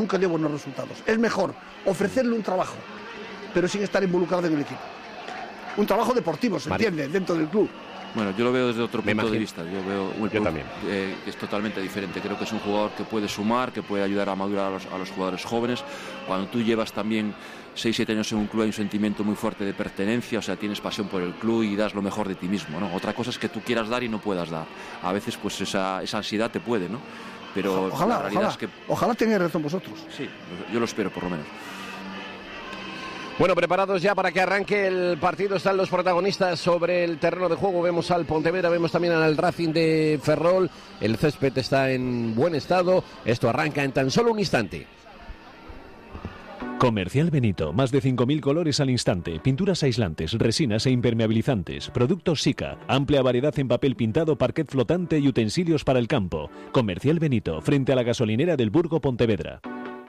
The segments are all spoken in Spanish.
nunca dio buenos resultados. Es mejor ofrecerle un trabajo, pero sin estar involucrado en el equipo. Un trabajo deportivo, se entiende, dentro del club. Bueno, yo lo veo desde otro punto de vista. Yo veo un club también. Que es totalmente diferente. Creo que es un jugador que puede sumar, que puede ayudar a madurar a los jugadores jóvenes. Cuando tú llevas también 6-7 años en un club hay un sentimiento muy fuerte de pertenencia, o sea, tienes pasión por el club y das lo mejor de ti mismo, ¿no? Otra cosa es que tú quieras dar y no puedas dar. A veces pues esa ansiedad te puede, ¿no? Pero la realidad es que... Ojalá tengáis razón vosotros. Sí, yo lo espero por lo menos. Bueno, preparados ya para que arranque el partido. Están los protagonistas sobre el terreno de juego. Vemos al Pontevedra, vemos también al Racing de Ferrol. El césped está en buen estado. Esto arranca en tan solo un instante. Comercial Benito, más de 5.000 colores al instante, pinturas aislantes, resinas e impermeabilizantes, productos Sika, amplia variedad en papel pintado, parquet flotante y utensilios para el campo. Comercial Benito, frente a la gasolinera del Burgo Pontevedra.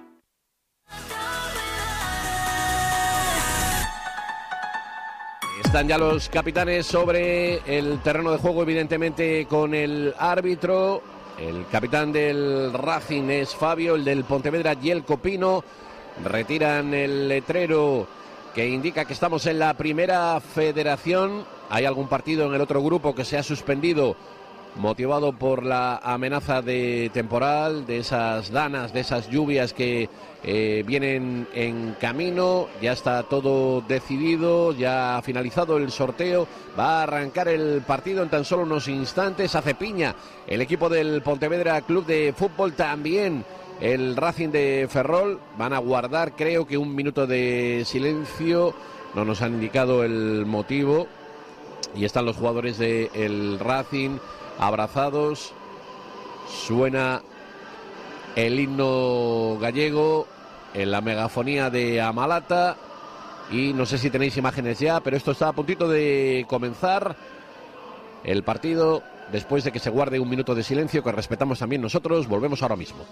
Están ya los capitanes sobre el terreno de juego, evidentemente con el árbitro. El capitán del Racing es Fabio, el del Pontevedra Yelko Pino. Retiran el letrero que indica que estamos en la primera federación. Hay algún partido en el otro grupo que se ha suspendido, motivado por la amenaza de temporal, de esas danas, de esas lluvias que vienen en camino. Ya está todo decidido, ya ha finalizado el sorteo, va a arrancar el partido en tan solo unos instantes. Hace piña el equipo del Pontevedra Club de Fútbol, también el Racing de Ferrol. Van a guardar, creo que, un minuto de silencio, no nos han indicado el motivo, y están los jugadores del Racing abrazados. Suena el himno gallego en la megafonía de Amalata y no sé si tenéis imágenes ya, pero esto está a puntito de comenzar el partido. Después de que se guarde un minuto de silencio, que respetamos también nosotros, volvemos ahora mismo.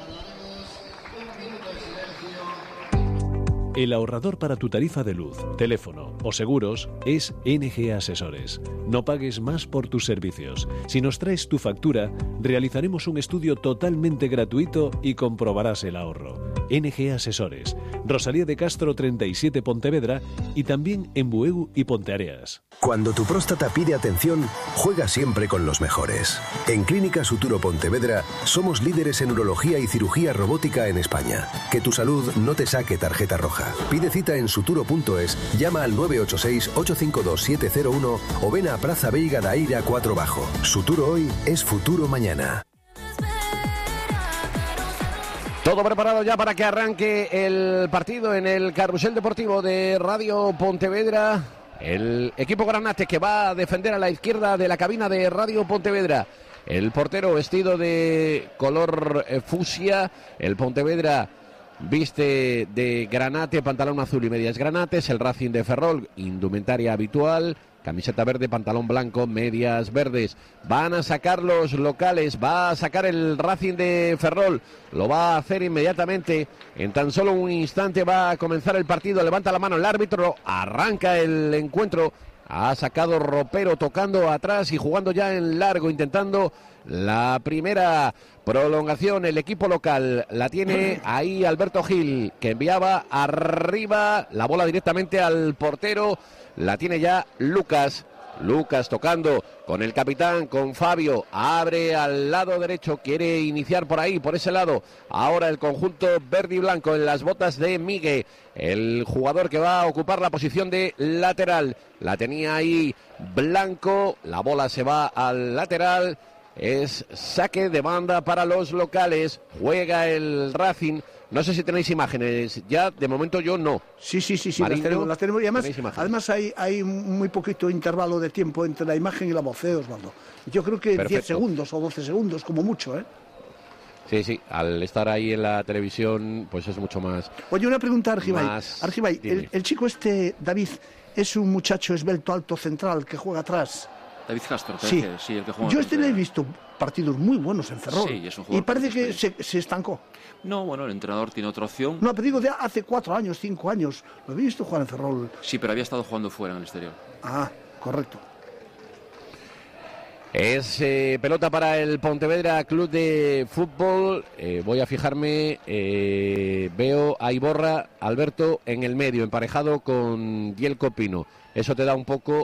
El ahorrador para tu tarifa de luz, teléfono o seguros es NG Asesores. No pagues más por tus servicios. Si nos traes tu factura, realizaremos un estudio totalmente gratuito y comprobarás el ahorro. NG Asesores, Rosalía de Castro 37 Pontevedra y también en Bueu y Ponteareas. Cuando tu próstata pide atención, juega siempre con los mejores. En Clínica Suturo Pontevedra somos líderes en urología y cirugía robótica en España. Que tu salud no te saque tarjeta roja. Pide cita en suturo.es, llama al 986-852-701 o ven a Praza Veiga da Eira 4 Bajo. Suturo hoy es futuro mañana. Todo preparado ya para que arranque el partido en el Carrusel Deportivo de Radio Pontevedra. El equipo granate que va a defender a la izquierda de la cabina de Radio Pontevedra. El portero vestido de color fucsia. El Pontevedra viste de granate, pantalón azul y medias granates. El Racing de Ferrol, indumentaria habitual, camiseta verde, pantalón blanco, medias verdes. Van a sacar los locales, va a sacar el Racing de Ferrol, lo va a hacer inmediatamente. En tan solo un instante va a comenzar el partido. Levanta la mano el árbitro, arranca el encuentro. Ha sacado Ropero tocando atrás y jugando ya en largo, intentando la primera prolongación. El equipo local la tiene ahí Alberto Gil, que enviaba arriba la bola directamente al portero. La tiene ya Lucas. Lucas tocando con el capitán, con Fabio, abre al lado derecho, quiere iniciar por ahí, por ese lado. Ahora el conjunto verde y blanco en las botas de Migue, el jugador que va a ocupar la posición de lateral. La tenía ahí Blanco, la bola se va al lateral, es saque de banda para los locales, juega el Racing. No sé si tenéis imágenes, ya de momento yo no. Sí, Marino, las tenemos. Y además hay muy poquito intervalo de tiempo entre la imagen y la voz, Osvaldo. Yo creo que Perfecto. 10 segundos o 12 segundos, como mucho, ¿eh? Sí, al estar ahí en la televisión, pues es mucho más. Oye, una pregunta, Argibay. Argibay, el chico David, es un muchacho esbelto, alto, central, que juega atrás. David Castro, sí, el que juega. Yo le he visto partidos muy buenos en Ferrol. Sí, es un jugador. Y parece que se estancó. No, bueno, el entrenador tiene otra opción. No, pero digo de hace 4 años, 5 años. Lo he visto jugar en Ferrol. Sí, pero había estado jugando fuera en el exterior. Ah, correcto. Es pelota para el Pontevedra Club de Fútbol. Voy a fijarme, veo a Iborra, Alberto, en el medio, emparejado con Jelko Pino. Eso te da un poco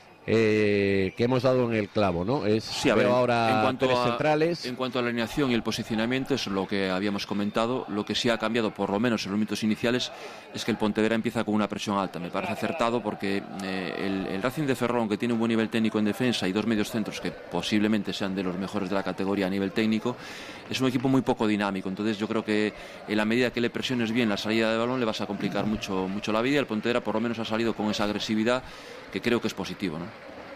que hemos dado en el clavo, ¿no? Veo ahora tres centrales. En cuanto a la alineación y el posicionamiento, es lo que habíamos comentado. Lo que sí ha cambiado, por lo menos en los minutos iniciales, es que el Pontevedra empieza con una presión alta. Me parece acertado porque el Racing de Ferrol, que tiene un buen nivel técnico en defensa y dos medios centros que posiblemente sean de los mejores de la categoría a nivel técnico, es un equipo muy poco dinámico. Entonces yo creo que en la medida que le presiones bien la salida de balón le vas a complicar mucho la vida. El Pontevedra por lo menos ha salido con esa agresividad que creo que es positivo, ¿no?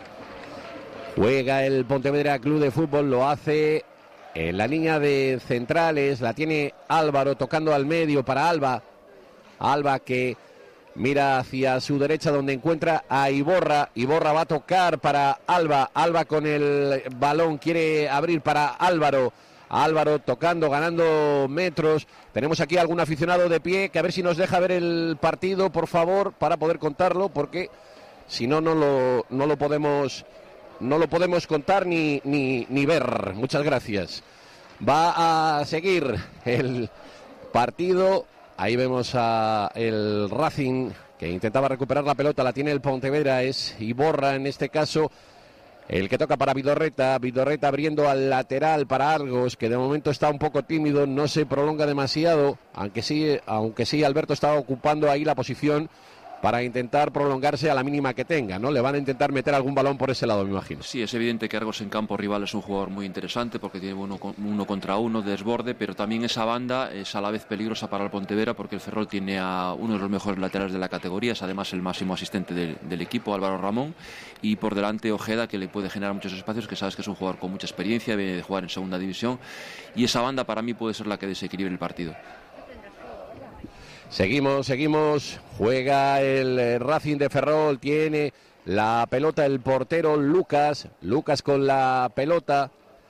Juega el Pontevedra Club de Fútbol, lo hace en la línea de centrales, la tiene Álvaro tocando al medio para Alba. Alba que mira hacia su derecha donde encuentra a Iborra. Iborra va a tocar para Alba. Alba con el balón quiere abrir para Álvaro. Álvaro tocando, ganando metros. Tenemos aquí algún aficionado de pie que a ver si nos deja ver el partido, por favor, para poder contarlo, porque si no, no lo podemos contar ni ver. Muchas gracias. Va a seguir el partido. Ahí vemos a el Racing que intentaba recuperar la pelota. La tiene el Pontevedra. Es Iborra en este caso el que toca para Vidorreta. Vidorreta abriendo al lateral para Argos, que de momento está un poco tímido. No se prolonga demasiado. Aunque sí Alberto está ocupando ahí la posición para intentar prolongarse a la mínima que tenga, ¿no? Le van a intentar meter algún balón por ese lado, me imagino. Sí, es evidente que Argos en campo rival es un jugador muy interesante porque tiene uno contra uno, desborde, pero también esa banda es a la vez peligrosa para el Pontevedra porque el Ferrol tiene a uno de los mejores laterales de la categoría, es además el máximo asistente del equipo, Álvaro Ramón, y por delante Ojeda, que le puede generar muchos espacios, que sabes que es un jugador con mucha experiencia, viene de jugar en segunda división, y esa banda para mí puede ser la que desequilibre el partido. Seguimos, juega el Racing de Ferrol, tiene la pelota el portero Lucas con la pelota,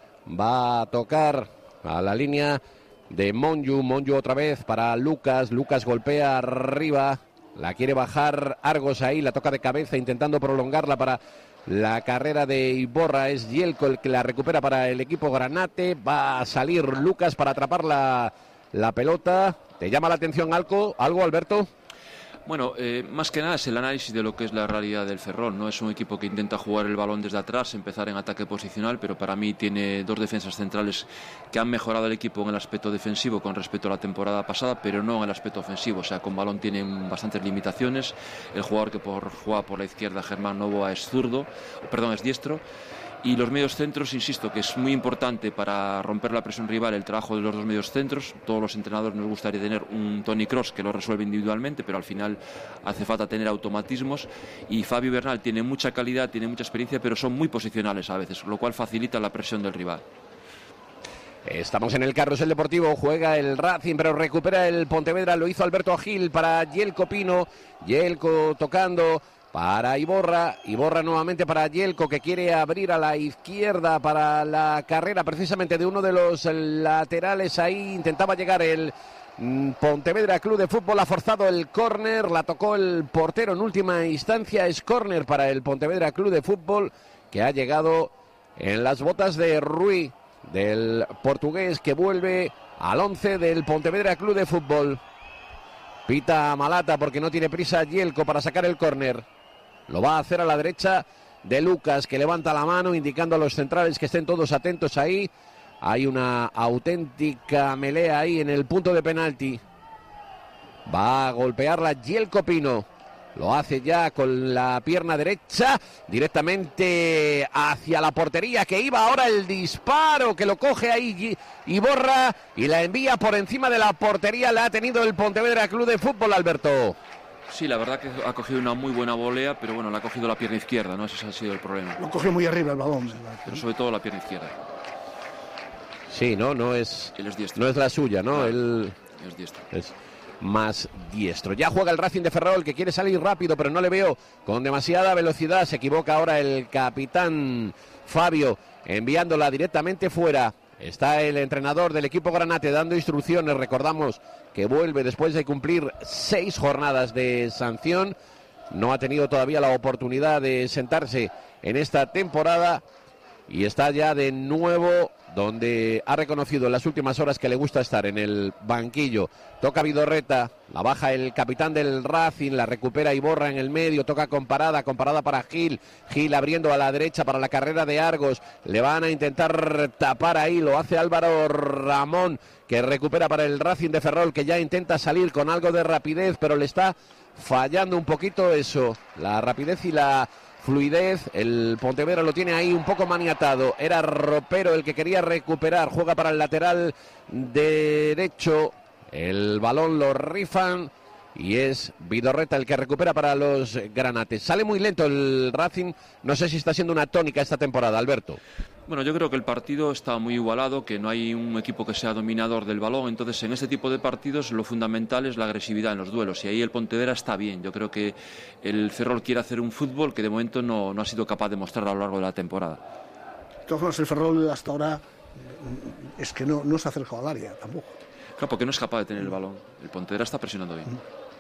va a tocar a la línea de Monju otra vez para Lucas golpea arriba, la quiere bajar Argos ahí, la toca de cabeza intentando prolongarla para la carrera de Iborra, es Jelko el que la recupera para el equipo granate, va a salir Lucas para atrapar la pelota. ¿Te llama la atención algo, Alberto? Bueno, más que nada es el análisis de lo que es la realidad del Ferrol, ¿no? Es un equipo que intenta jugar el balón desde atrás, empezar en ataque posicional, pero para mí tiene dos defensas centrales que han mejorado el equipo en el aspecto defensivo con respecto a la temporada pasada, pero no en el aspecto ofensivo. O sea, con balón tienen bastantes limitaciones. El jugador que juega por la izquierda, Germán Novoa, es diestro. Y los medios centros, insisto, que es muy importante para romper la presión rival el trabajo de los dos medios centros. Todos los entrenadores nos gustaría tener un Toni Kroos que lo resuelve individualmente, pero al final hace falta tener automatismos. Y Fabio Bernal tiene mucha calidad, tiene mucha experiencia, pero son muy posicionales a veces, lo cual facilita la presión del rival. Estamos en el Carrusel Deportivo, juega el Racing, pero recupera el Pontevedra, lo hizo Alberto Agil para Jelko Pino, Jelko tocando para Iborra nuevamente para Jelko, que quiere abrir a la izquierda para la carrera precisamente de uno de los laterales. Ahí intentaba llegar el Pontevedra Club de Fútbol, ha forzado el córner, la tocó el portero en última instancia, es córner para el Pontevedra Club de Fútbol, que ha llegado en las botas de Rui, del portugués, que vuelve al 11 del Pontevedra Club de Fútbol. Pita Malata porque no tiene prisa Jelko para sacar el córner. Lo va a hacer a la derecha de Lucas, que levanta la mano indicando a los centrales que estén todos atentos ahí. Hay una auténtica melea ahí en el punto de penalti. Va a golpearla Jelko Pino. Lo hace ya con la pierna derecha directamente hacia la portería, que iba ahora el disparo, que lo coge ahí Iborra y la envía por encima de la portería. La ha tenido el Pontevedra Club de Fútbol, Alberto. Sí, la verdad que ha cogido una muy buena volea, pero bueno, le ha cogido la pierna izquierda, ¿no? Ese ha sido el problema. Lo cogió muy arriba el balón. Pero sobre todo la pierna izquierda. Sí, no es diestro. No es la suya, ¿no? Claro, Él es diestro. Es más diestro. Ya juega el Racing de Ferrol, que quiere salir rápido, pero no le veo con demasiada velocidad. Se equivoca ahora el capitán Fabio, enviándola directamente fuera. Está el entrenador del equipo granate dando instrucciones. Recordamos que vuelve después de cumplir 6 jornadas de sanción. No ha tenido todavía la oportunidad de sentarse en esta temporada. y está ya de nuevo donde ha reconocido en las últimas horas que le gusta estar, en el banquillo. Toca Vidorreta, la baja el capitán del Racing, la recupera Iborra en el medio, toca con parada para Gil abriendo a la derecha para la carrera de Argos, le van a intentar tapar ahí, lo hace Álvaro Ramón, que recupera para el Racing de Ferrol, que ya intenta salir con algo de rapidez, pero le está fallando un poquito eso, la rapidez y la fluidez. El Pontevedra lo tiene ahí un poco maniatado. Era Ropero el que quería recuperar. Juega para el lateral derecho. El balón lo rifan y es Vidorreta el que recupera para los granates. Sale muy lento el Racing. No sé si está siendo una tónica esta temporada, Alberto. Bueno, yo creo que el partido está muy igualado, que no hay un equipo que sea dominador del balón, entonces en este tipo de partidos lo fundamental es la agresividad en los duelos, y ahí el Pontevedra está bien. Yo creo que el Ferrol quiere hacer un fútbol que de momento no ha sido capaz de mostrar a lo largo de la temporada. De todas formas, el Ferrol hasta ahora es que no se ha acercado al área tampoco. Claro, porque no es capaz de tener el balón. El Pontevedra está presionando bien.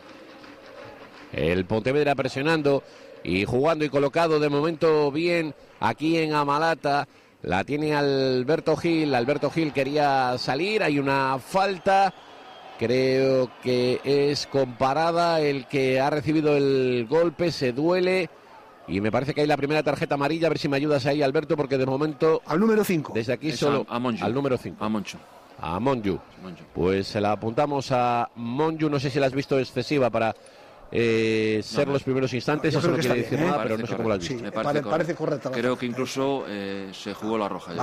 El Pontevedra presionando y jugando y colocado de momento bien aquí en Amalata. La tiene Alberto Gil. Alberto Gil quería salir. Hay una falta. Creo que es con Parada el que ha recibido el golpe. Se duele. Y me parece que hay la primera tarjeta amarilla. A ver si me ayudas ahí, Alberto, porque de momento... Al número 5. Desde aquí es solo al número 5. A Monchu. A Monju. Pues se la apuntamos a Monju. No sé si la has visto excesiva para... ser los primeros instantes, eso no quiere decir nada, pero no sé cómo lo has visto. Sí, parece correcta. Creo que incluso se jugó la roja.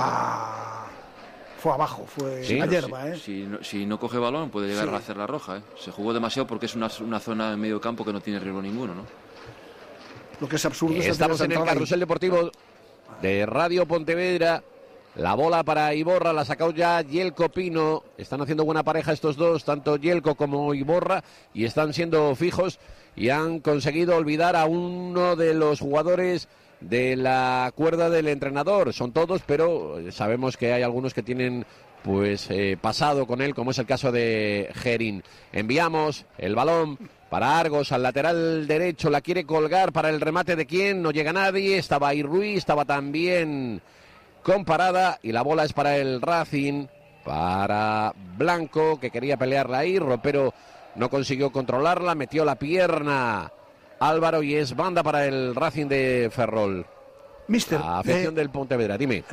Fue abajo, fue ¿sí? la hierba. Si no coge balón puede llegar a hacer la roja. Se jugó demasiado porque es una zona en medio campo que no tiene riesgo ninguno, ¿no? Lo que es absurdo es estamos en el carrusel deportivo de Radio Pontevedra. La bola para Iborra, la ha sacado ya Yelko Pino. Están haciendo buena pareja estos dos, tanto Yelko como Iborra, y están siendo fijos y han conseguido olvidar a uno de los jugadores de la cuerda del entrenador. Son todos, pero sabemos que hay algunos que tienen pasado con él, como es el caso de Gerín. Enviamos el balón para Argos al lateral derecho, la quiere colgar para el remate de quién, no llega nadie. Estaba ahí Ruiz, estaba también con Parada, y la bola es para el Racing, para Blanco, que quería pelearla ahí. Ropero no consiguió controlarla, metió la pierna Álvaro, y es banda para el Racing de Ferrol. Mister, la afición del Pontevedra, dime.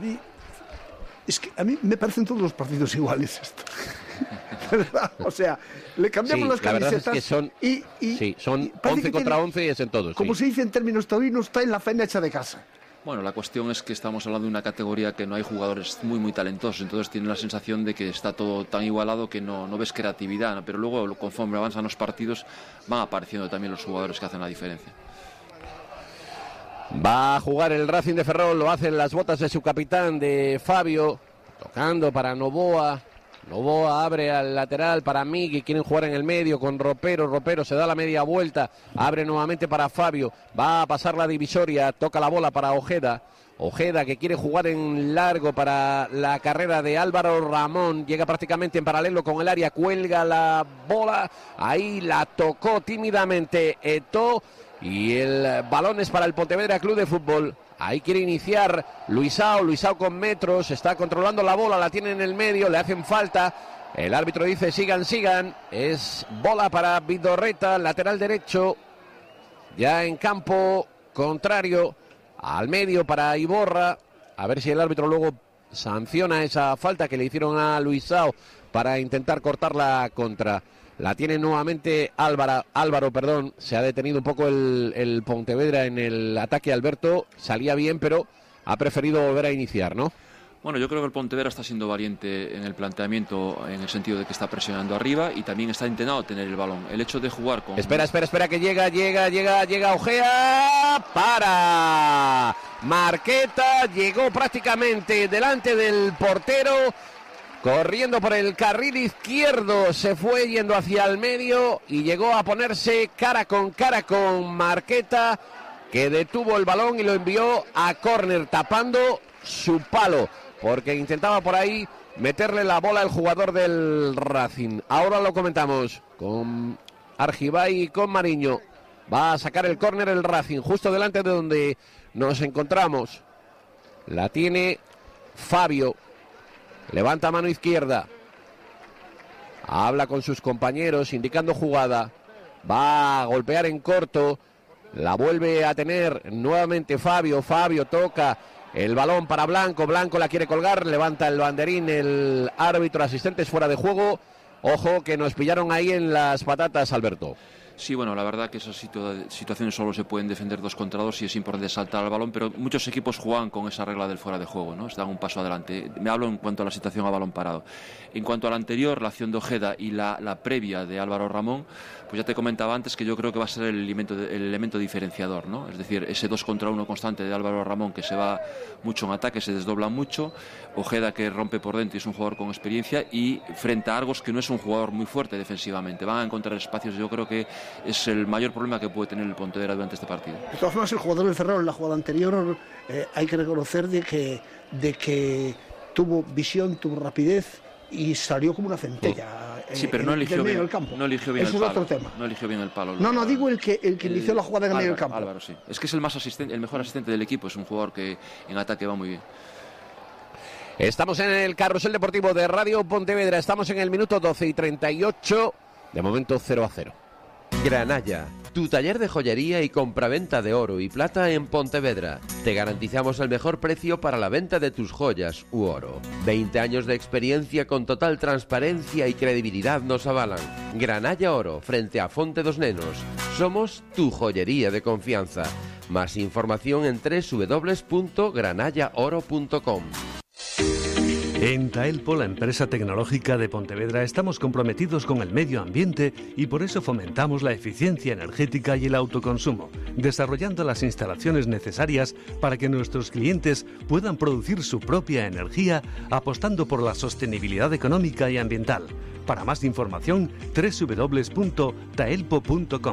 A mí me parecen todos los partidos iguales esto. ¿Verdad? O sea, le cambiamos las camisetas. La verdad es que son 11 contra 11 y es en todos. Como se dice en términos taurinos, está en la faena hecha de casa. Bueno, la cuestión es que estamos hablando de una categoría que no hay jugadores muy talentosos, entonces tiene la sensación de que está todo tan igualado que no ves creatividad, ¿no? Pero luego, conforme avanzan los partidos, van apareciendo también los jugadores que hacen la diferencia. Va a jugar el Racing de Ferrol, lo hacen las botas de su capitán, de Fabio, tocando para Novoa. Novoa abre al lateral para Migui, quieren jugar en el medio con Ropero. Ropero se da la media vuelta, abre nuevamente para Fabio, va a pasar la divisoria, toca la bola para Ojeda. Ojeda, que quiere jugar en largo para la carrera de Álvaro Ramón, llega prácticamente en paralelo con el área, cuelga la bola, ahí la tocó tímidamente Eto'o, y el balón es para el Pontevedra Club de Fútbol. Ahí quiere iniciar Luisao con metros, está controlando la bola, la tiene en el medio, le hacen falta. El árbitro dice sigan, es bola para Vidorreta, lateral derecho, ya en campo contrario, al medio para Iborra. A ver si el árbitro luego sanciona esa falta que le hicieron a Luisao para intentar cortar la contra. La tiene nuevamente Álvaro, se ha detenido un poco el Pontevedra en el ataque. Alberto salía bien, pero ha preferido volver a iniciar, ¿no? Bueno, yo creo que el Pontevedra está siendo valiente en el planteamiento, en el sentido de que está presionando arriba y también está intentando tener el balón. El hecho de jugar con... Espera, que llega Ojea, para Marqueta, llegó prácticamente delante del portero, corriendo por el carril izquierdo, se fue yendo hacia el medio y llegó a ponerse cara con Marqueta, que detuvo el balón y lo envió a córner, tapando su palo, porque intentaba por ahí meterle la bola al jugador del Racing. Ahora lo comentamos con Argibay y con Mariño. Va a sacar el córner el Racing, justo delante de donde nos encontramos. La tiene Fabio. Levanta mano izquierda. Habla con sus compañeros, indicando jugada. Va a golpear en corto. La vuelve a tener nuevamente Fabio. Fabio toca el balón para Blanco. Blanco la quiere colgar. Levanta el banderín el árbitro. Asistentes fuera de juego. Ojo que nos pillaron ahí en las patatas, Alberto. Sí, bueno, la verdad que esas situaciones solo se pueden defender 2 contra 2 y es importante saltar al balón, pero muchos equipos juegan con esa regla del fuera de juego, ¿no? Dan un paso adelante. Me hablo en cuanto a la situación a balón parado. En cuanto a la anterior, la acción de Ojeda y la previa de Álvaro Ramón, pues ya te comentaba antes que yo creo que va a ser el elemento diferenciador, ¿no? Es decir, ese 2 contra 1 constante de Álvaro Ramón, que se va mucho en ataque, se desdobla mucho, Ojeda que rompe por dentro y es un jugador con experiencia, y frente a Argos, que no es un jugador muy fuerte defensivamente. Van a encontrar espacios, yo creo que es el mayor problema que puede tener el Pontevedra durante este partido. De todas formas, el jugador del Ferrol en la jugada anterior hay que reconocer de que tuvo visión, tuvo rapidez y salió como una centella. Sí, pero no eligió bien el campo. No eligió bien Eso el es palo. otro tema. No eligió bien el palo. No, digo el que inició la jugada en el medio del campo. Álvaro, sí. Es que es el mejor asistente del equipo. Es un jugador que en ataque va muy bien. Estamos en el Carrusel Deportivo de Radio Pontevedra. Estamos en el minuto 12 y 38. De momento 0-0. Granalla, tu taller de joyería y compraventa de oro y plata en Pontevedra. Te garantizamos el mejor precio para la venta de tus joyas u oro. 20 años de experiencia con total transparencia y credibilidad nos avalan. Granalla Oro, frente a Fonte dos Nenos. Somos tu joyería de confianza. Más información en www.granallaoro.com. En Taelpo, la empresa tecnológica de Pontevedra, estamos comprometidos con el medio ambiente y por eso fomentamos la eficiencia energética y el autoconsumo, desarrollando las instalaciones necesarias para que nuestros clientes puedan producir su propia energía, apostando por la sostenibilidad económica y ambiental. Para más información, www.taelpo.com.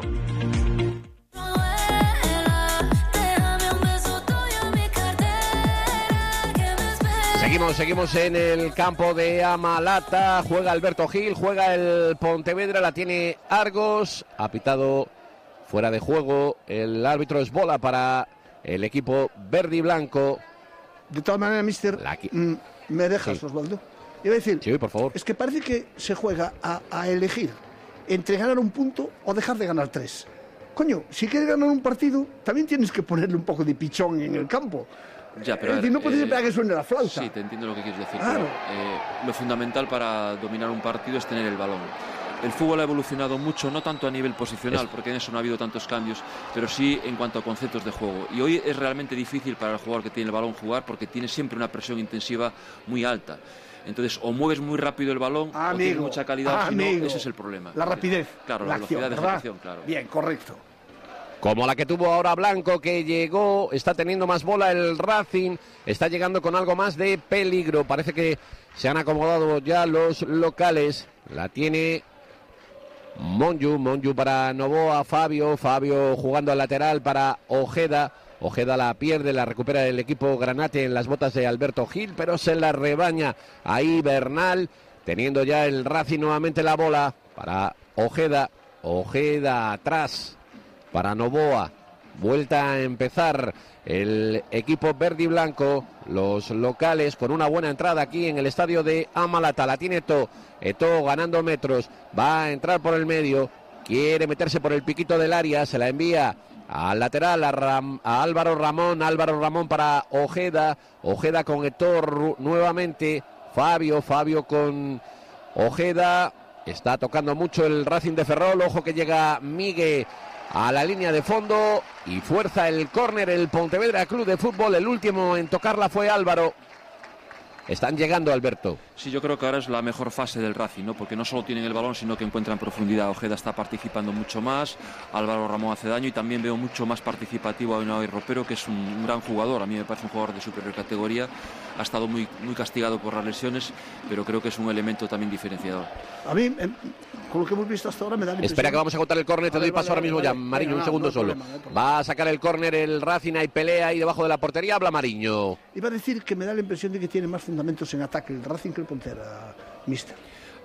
Seguimos en el campo de Amalata. Juega Alberto Gil, juega el Pontevedra, la tiene Argos. Ha pitado fuera de juego. El árbitro es bola para el equipo verde y blanco. De todas maneras, mister, ¿me dejas, sí, Osvaldo? Iba a decir, sí, por favor. Es que parece que se juega a elegir entre ganar un punto o dejar de ganar 3. Coño, si quieres ganar un partido, también tienes que ponerle un poco de pichón en el campo. Ya, pero es decir, no puedes esperar que suene la flauta. Sí, te entiendo lo que quieres decir. Claro. Pero, lo fundamental para dominar un partido es tener el balón. El fútbol ha evolucionado mucho, no tanto a nivel posicional, porque en eso no ha habido tantos cambios, pero sí en cuanto a conceptos de juego. Y hoy es realmente difícil para el jugador que tiene el balón jugar, porque tiene siempre una presión intensiva muy alta. Entonces, o mueves muy rápido el balón, o tienes mucha calidad, si no, ese es el problema. La rapidez. Claro, la velocidad de ejecución, claro. Bien, correcto. Como la que tuvo ahora Blanco, que llegó, está teniendo más bola el Racing, está llegando con algo más de peligro. Parece que se han acomodado ya los locales. La tiene Monju para Novoa, Fabio jugando al lateral para Ojeda. Ojeda la pierde, la recupera el equipo Granate en las botas de Alberto Gil, pero se la rebaña ahí Bernal, teniendo ya el Racing nuevamente la bola para Ojeda. Ojeda atrás para Novoa, vuelta a empezar el equipo verde y blanco, los locales con una buena entrada aquí en el estadio de Amalata. La tiene Eto'o ganando metros, va a entrar por el medio, quiere meterse por el piquito del área, se la envía al lateral a Álvaro Ramón para Ojeda con Eto'o nuevamente, Fabio con Ojeda, está tocando mucho el Racing de Ferrol, ojo que llega Miguel a la línea de fondo y fuerza el córner el Pontevedra Club de Fútbol. El último en tocarla fue Álvaro. Están llegando, Alberto. Sí, yo creo que ahora es la mejor fase del Racing, ¿no? Porque no solo tienen el balón, sino que encuentran profundidad. Ojeda está participando mucho más, Álvaro Ramón hace daño y también veo mucho más participativo a Unai Ropero, que es un gran jugador. A mí me parece un jugador de superior categoría. Ha estado muy castigado por las lesiones, pero creo que es un elemento también diferenciador. A mí, con lo que hemos visto hasta ahora, me da la impresión... Espera que vamos a contar el córner, te doy paso ahora mismo ya. Mariño, un segundo solo. Va a sacar el córner el Racing, hay pelea ahí debajo de la portería, habla Mariño. Iba a decir que me da la impresión de que tiene más fundamentos en ataque el Racing que el Pontevedra, mister.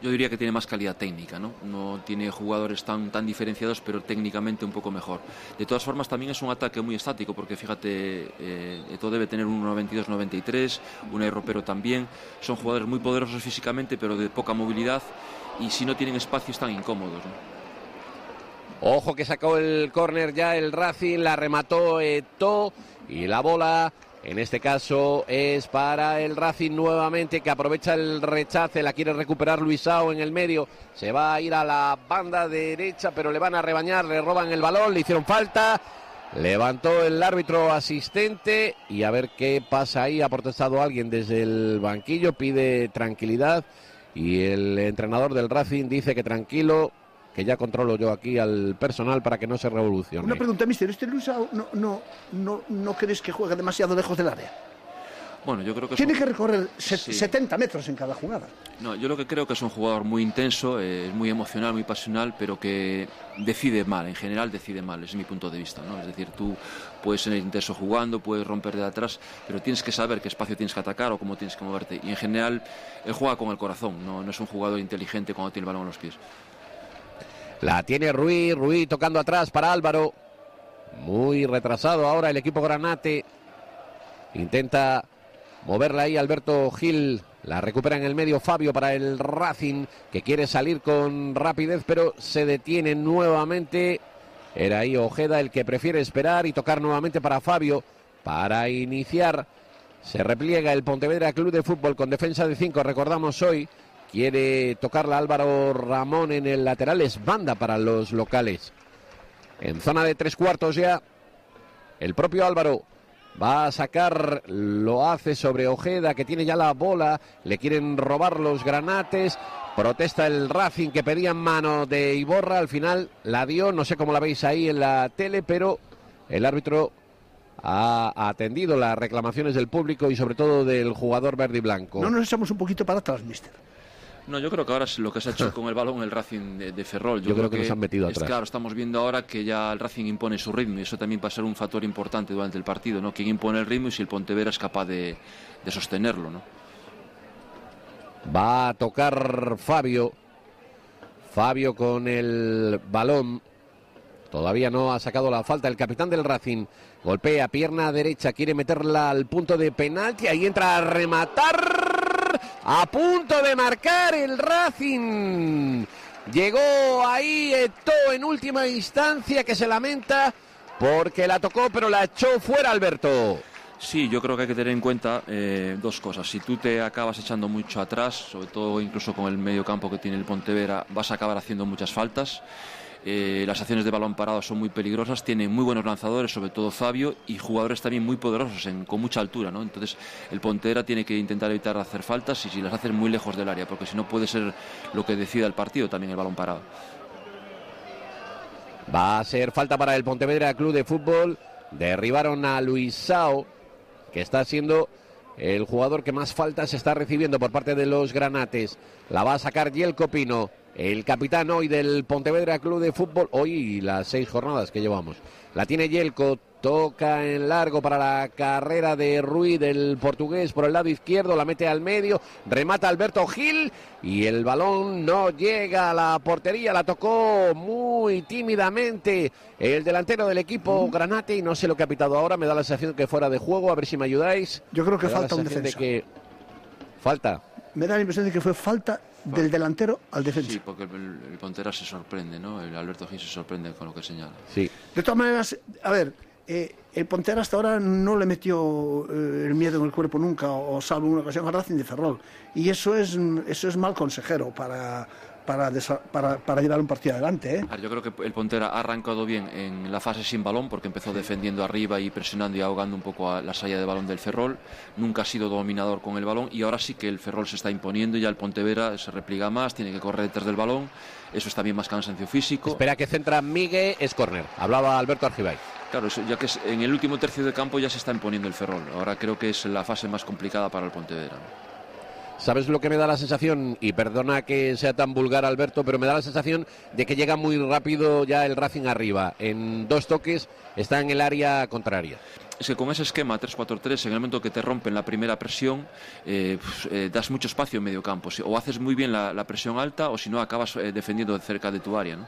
Yo diría que tiene más calidad técnica, ¿no? No tiene jugadores tan diferenciados, pero técnicamente un poco mejor. De todas formas, también es un ataque muy estático, porque fíjate, Eto'o debe tener un 1,92-93, Unai Ropero también. Son jugadores muy poderosos físicamente, pero de poca movilidad, y si no tienen espacio están incómodos, ¿no? Ojo que sacó el córner ya el Racing, la remató Eto'o y la bola en este caso es para el Racing nuevamente, que aprovecha el rechace, la quiere recuperar Luisao en el medio, se va a ir a la banda derecha pero le van a rebañar, le roban el balón, le hicieron falta, levantó el árbitro asistente y a ver qué pasa ahí. Ha protestado alguien desde el banquillo, pide tranquilidad y el entrenador del Racing dice que tranquilo, que ya controlo yo aquí al personal para que no se revolucione. Una pregunta, mister, ¿este Luisao no crees que juega demasiado lejos del área? Bueno, yo creo que tiene que recorrer sí, 70 metros en cada jugada. No, yo lo que creo que es un jugador muy intenso, muy emocional, muy pasional, pero que decide mal, en general decide mal, es mi punto de vista, ¿no? Es decir, tú puedes ser intenso jugando, puedes romper de atrás, pero tienes que saber qué espacio tienes que atacar o cómo tienes que moverte. Y en general, él juega con el corazón, no es un jugador inteligente cuando tiene el balón en los pies. La tiene Ruiz tocando atrás para Álvaro. Muy retrasado ahora el equipo granate. Intenta moverla ahí Alberto Gil. La recupera en el medio Fabio para el Racing, que quiere salir con rapidez, pero se detiene nuevamente. Era ahí Ojeda el que prefiere esperar y tocar nuevamente para Fabio. Para iniciar, se repliega el Pontevedra Club de Fútbol con defensa de 5. Recordamos hoy. Quiere tocarla Álvaro Ramón en el lateral, es banda para los locales. En zona de 3/4 ya, el propio Álvaro va a sacar, lo hace sobre Ojeda, que tiene ya la bola, le quieren robar los granates, protesta el Racing que pedían mano de Iborra, al final la dio, no sé cómo la veis ahí en la tele, pero el árbitro ha atendido las reclamaciones del público y sobre todo del jugador verde y blanco. No nos echamos un poquito para atrás, mister. No, yo creo que ahora es lo que se ha hecho con el balón el Racing de Ferrol. Yo creo que nos han metido atrás. Claro, estamos viendo ahora que ya el Racing impone su ritmo y eso también va a ser un factor importante durante el partido, ¿no? Quién impone el ritmo y si el Pontevedra es capaz de sostenerlo, ¿no? Va a tocar Fabio con el balón. Todavía no ha sacado la falta el capitán del Racing. Golpea pierna derecha, quiere meterla al punto de penalti. Ahí entra a rematar. A punto de marcar el Racing. Llegó ahí Eto'o en última instancia, que se lamenta porque la tocó pero la echó fuera, Alberto. Sí, yo creo que hay que tener en cuenta dos cosas. Si tú te acabas echando mucho atrás, sobre todo incluso con el medio campo que tiene el Pontevedra, vas a acabar haciendo muchas faltas. Las acciones de balón parado son muy peligrosas, tienen muy buenos lanzadores, sobre todo Fabio, y jugadores también muy poderosos con mucha altura, ¿no? Entonces el Pontevedra tiene que intentar evitar hacer faltas y si las hacen muy lejos del área, porque si no puede ser lo que decida el partido también el balón parado. Va a ser falta para el Pontevedra Club de Fútbol. Derribaron a Luisao, que está siendo el jugador que más faltas está recibiendo por parte de los granates. La va a sacar Yelko Pino, el capitán hoy del Pontevedra Club de Fútbol, hoy las 6 jornadas que llevamos. La tiene Yelko, toca en largo para la carrera de Ruiz, del portugués, por el lado izquierdo, la mete al medio, remata Alberto Gil y el balón no llega a la portería, la tocó muy tímidamente el delantero del equipo Granate y no sé lo que ha pitado ahora, me da la sensación que fuera de juego, a ver si me ayudáis. Yo creo que falta un defensa. Falta. Me da la impresión de que fue falta del delantero al defensa. Sí, porque el Pontevedra se sorprende, ¿no? El Alberto Gil se sorprende con lo que señala. Sí. De todas maneras, a ver, el Pontevedra hasta ahora no le metió el miedo en el cuerpo nunca, o salvo una ocasión a Racing de Ferrol. Y eso es mal consejero para llevar un partido adelante, ¿eh? Yo creo que el Pontevedra ha arrancado bien en la fase sin balón porque empezó defendiendo arriba y presionando y ahogando un poco a la salida de balón del Ferrol. Nunca ha sido dominador con el balón y ahora sí que el Ferrol se está imponiendo y ya el Pontevedra se repliega más, tiene que correr detrás del balón. Eso es también más cansancio físico. Espera que centra Miguel, es córner. Hablaba Alberto Argibay. Claro, ya que en el último tercio de campo ya se está imponiendo el Ferrol. Ahora creo que es la fase más complicada para el Pontevedra. ¿Sabes lo que me da la sensación? Y perdona que sea tan vulgar, Alberto, pero me da la sensación de que llega muy rápido ya el Racing arriba. En 2 toques está en el área contraria. Es que con ese esquema 3-4-3, en el momento que te rompen la primera presión, das mucho espacio en medio campo. O haces muy bien la presión alta, o si no, acabas defendiendo cerca de tu área, ¿no?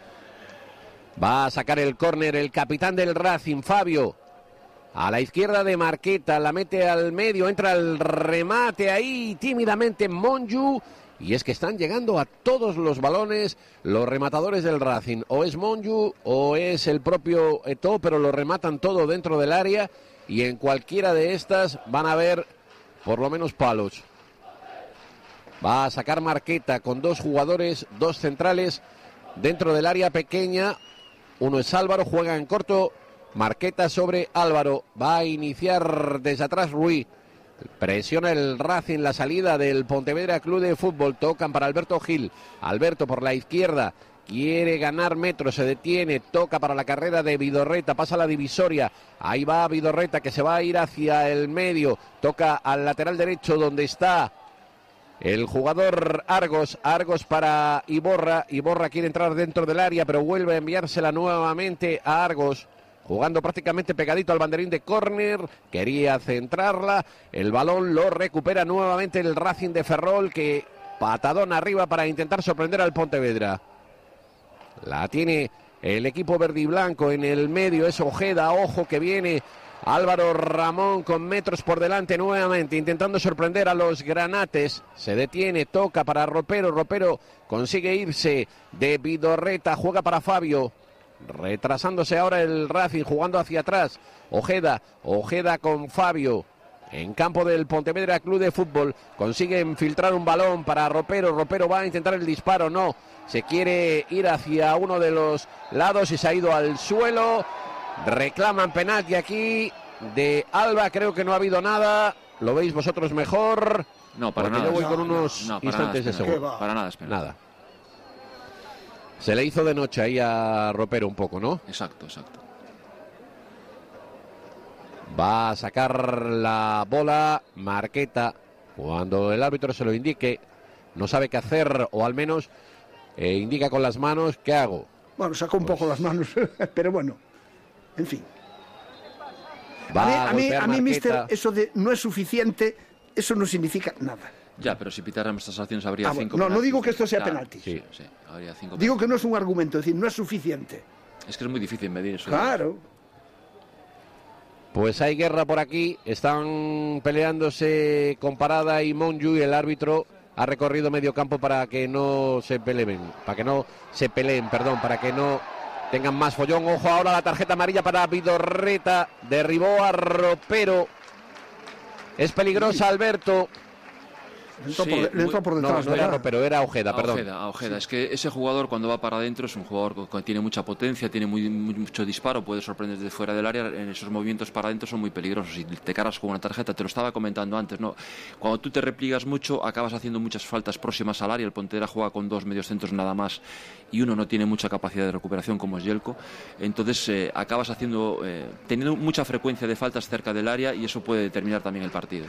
Va a sacar el córner el capitán del Racing, Fabio. A la izquierda de Marqueta, la mete al medio, entra el remate ahí tímidamente Monju. Y es que están llegando a todos los balones los rematadores del Racing. O es Monju o es el propio Eto'o, pero lo rematan todo dentro del área. Y en cualquiera de estas van a haber por lo menos palos. Va a sacar Marqueta con 2 jugadores, 2 centrales dentro del área pequeña. Uno es Álvaro, juega en corto. Marqueta sobre Álvaro, va a iniciar desde atrás Ruiz, presiona el Racing la salida del Pontevedra Club de Fútbol, tocan para Alberto Gil, Alberto por la izquierda, quiere ganar metros, se detiene, toca para la carrera de Vidorreta, pasa la divisoria, ahí va Vidorreta que se va a ir hacia el medio, toca al lateral derecho donde está el jugador Argos para Iborra quiere entrar dentro del área pero vuelve a enviársela nuevamente a Argos. Jugando prácticamente pegadito al banderín de córner, quería centrarla, el balón lo recupera nuevamente el Racing de Ferrol, que patadón arriba para intentar sorprender al Pontevedra. La tiene el equipo verde y blanco en el medio, es Ojeda, ojo que viene Álvaro Ramón con metros por delante nuevamente, intentando sorprender a los granates, se detiene, toca para Ropero consigue irse de Vidorreta, juega para Fabio. Retrasándose ahora el Racing, jugando hacia atrás. Ojeda con Fabio. En campo del Pontevedra Club de Fútbol. Consigue infiltrar un balón para Ropero. Ropero va a intentar el disparo. No. Se quiere ir hacia uno de los lados y se ha ido al suelo. Reclaman penalti aquí de Alba. Creo que no ha habido nada. ¿Lo veis vosotros mejor? No, para nada. Yo voy con unos instantes de segundo. Para nada es penalti. Nada. Se le hizo de noche ahí a Ropero un poco, ¿no? Exacto. Va a sacar la bola Marqueta. Cuando el árbitro se lo indique, no sabe qué hacer, o al menos indica con las manos, ¿qué hago? Bueno, sacó un poco las manos, pero bueno, en fin. A mí, mister, eso de no es suficiente, eso no significa nada. Ya, pero si pitaran estas acciones habría 5 No digo que esto sea penalti. Sí, habría 5 digo que no es un argumento, es decir, no es suficiente. Es que es muy difícil medir eso. Claro. Pues hay guerra por aquí, están peleándose con Parada y Monju, y el árbitro ha recorrido medio campo para que no se peleen, para que no tengan más follón. Ojo ahora la tarjeta amarilla para Vidorreta, derribó a Ropero. Es peligrosa, Alberto. Le entró por detrás, no era Ropero, era Ojeda, perdón. Ojeda. Sí. Es que ese jugador cuando va para adentro es un jugador que tiene mucha potencia, tiene mucho disparo, puede sorprender desde fuera del área. En esos movimientos para adentro son muy peligrosos y te cargas con una tarjeta. Te lo estaba comentando antes, ¿no? Cuando tú te repliegas mucho, acabas haciendo muchas faltas próximas al área. El Pontevedra juega con 2 mediocentros nada más y uno no tiene mucha capacidad de recuperación como es Yelko. Entonces acabas teniendo mucha frecuencia de faltas cerca del área y eso puede determinar también el partido.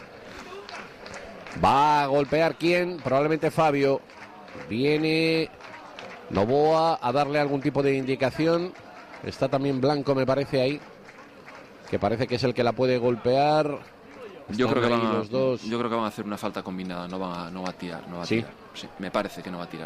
Va a golpear quién, probablemente Fabio. Viene Novoa a darle algún tipo de indicación. Está también Blanco, me parece, ahí, que parece que es el que la puede golpear. Yo creo que van a hacer una falta combinada. No va a tirar. ¿Sí? Sí, me parece que no va a tirar.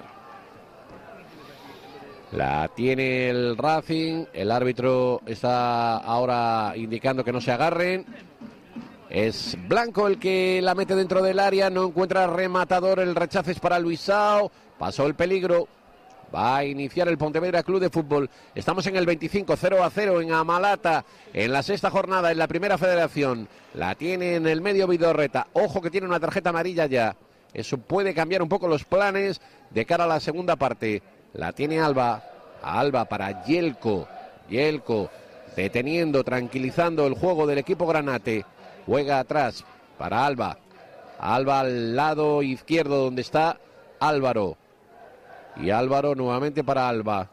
La tiene el Racing. El árbitro está ahora indicando que no se agarren. Es Blanco el que la mete dentro del área, no encuentra rematador, el rechazo es para Luisao, pasó el peligro, va a iniciar el Pontevedra Club de Fútbol. Estamos en el 25, 0-0 en Amalata, en la 6ª jornada, en la Primera Federación. La tiene en el medio Vidorreta, ojo que tiene una tarjeta amarilla ya, eso puede cambiar un poco los planes de cara a la segunda parte. La tiene Alba para Yelko, deteniendo, tranquilizando el juego del equipo granate. Juega atrás para Alba al lado izquierdo donde está Álvaro. Y Álvaro nuevamente para Álvaro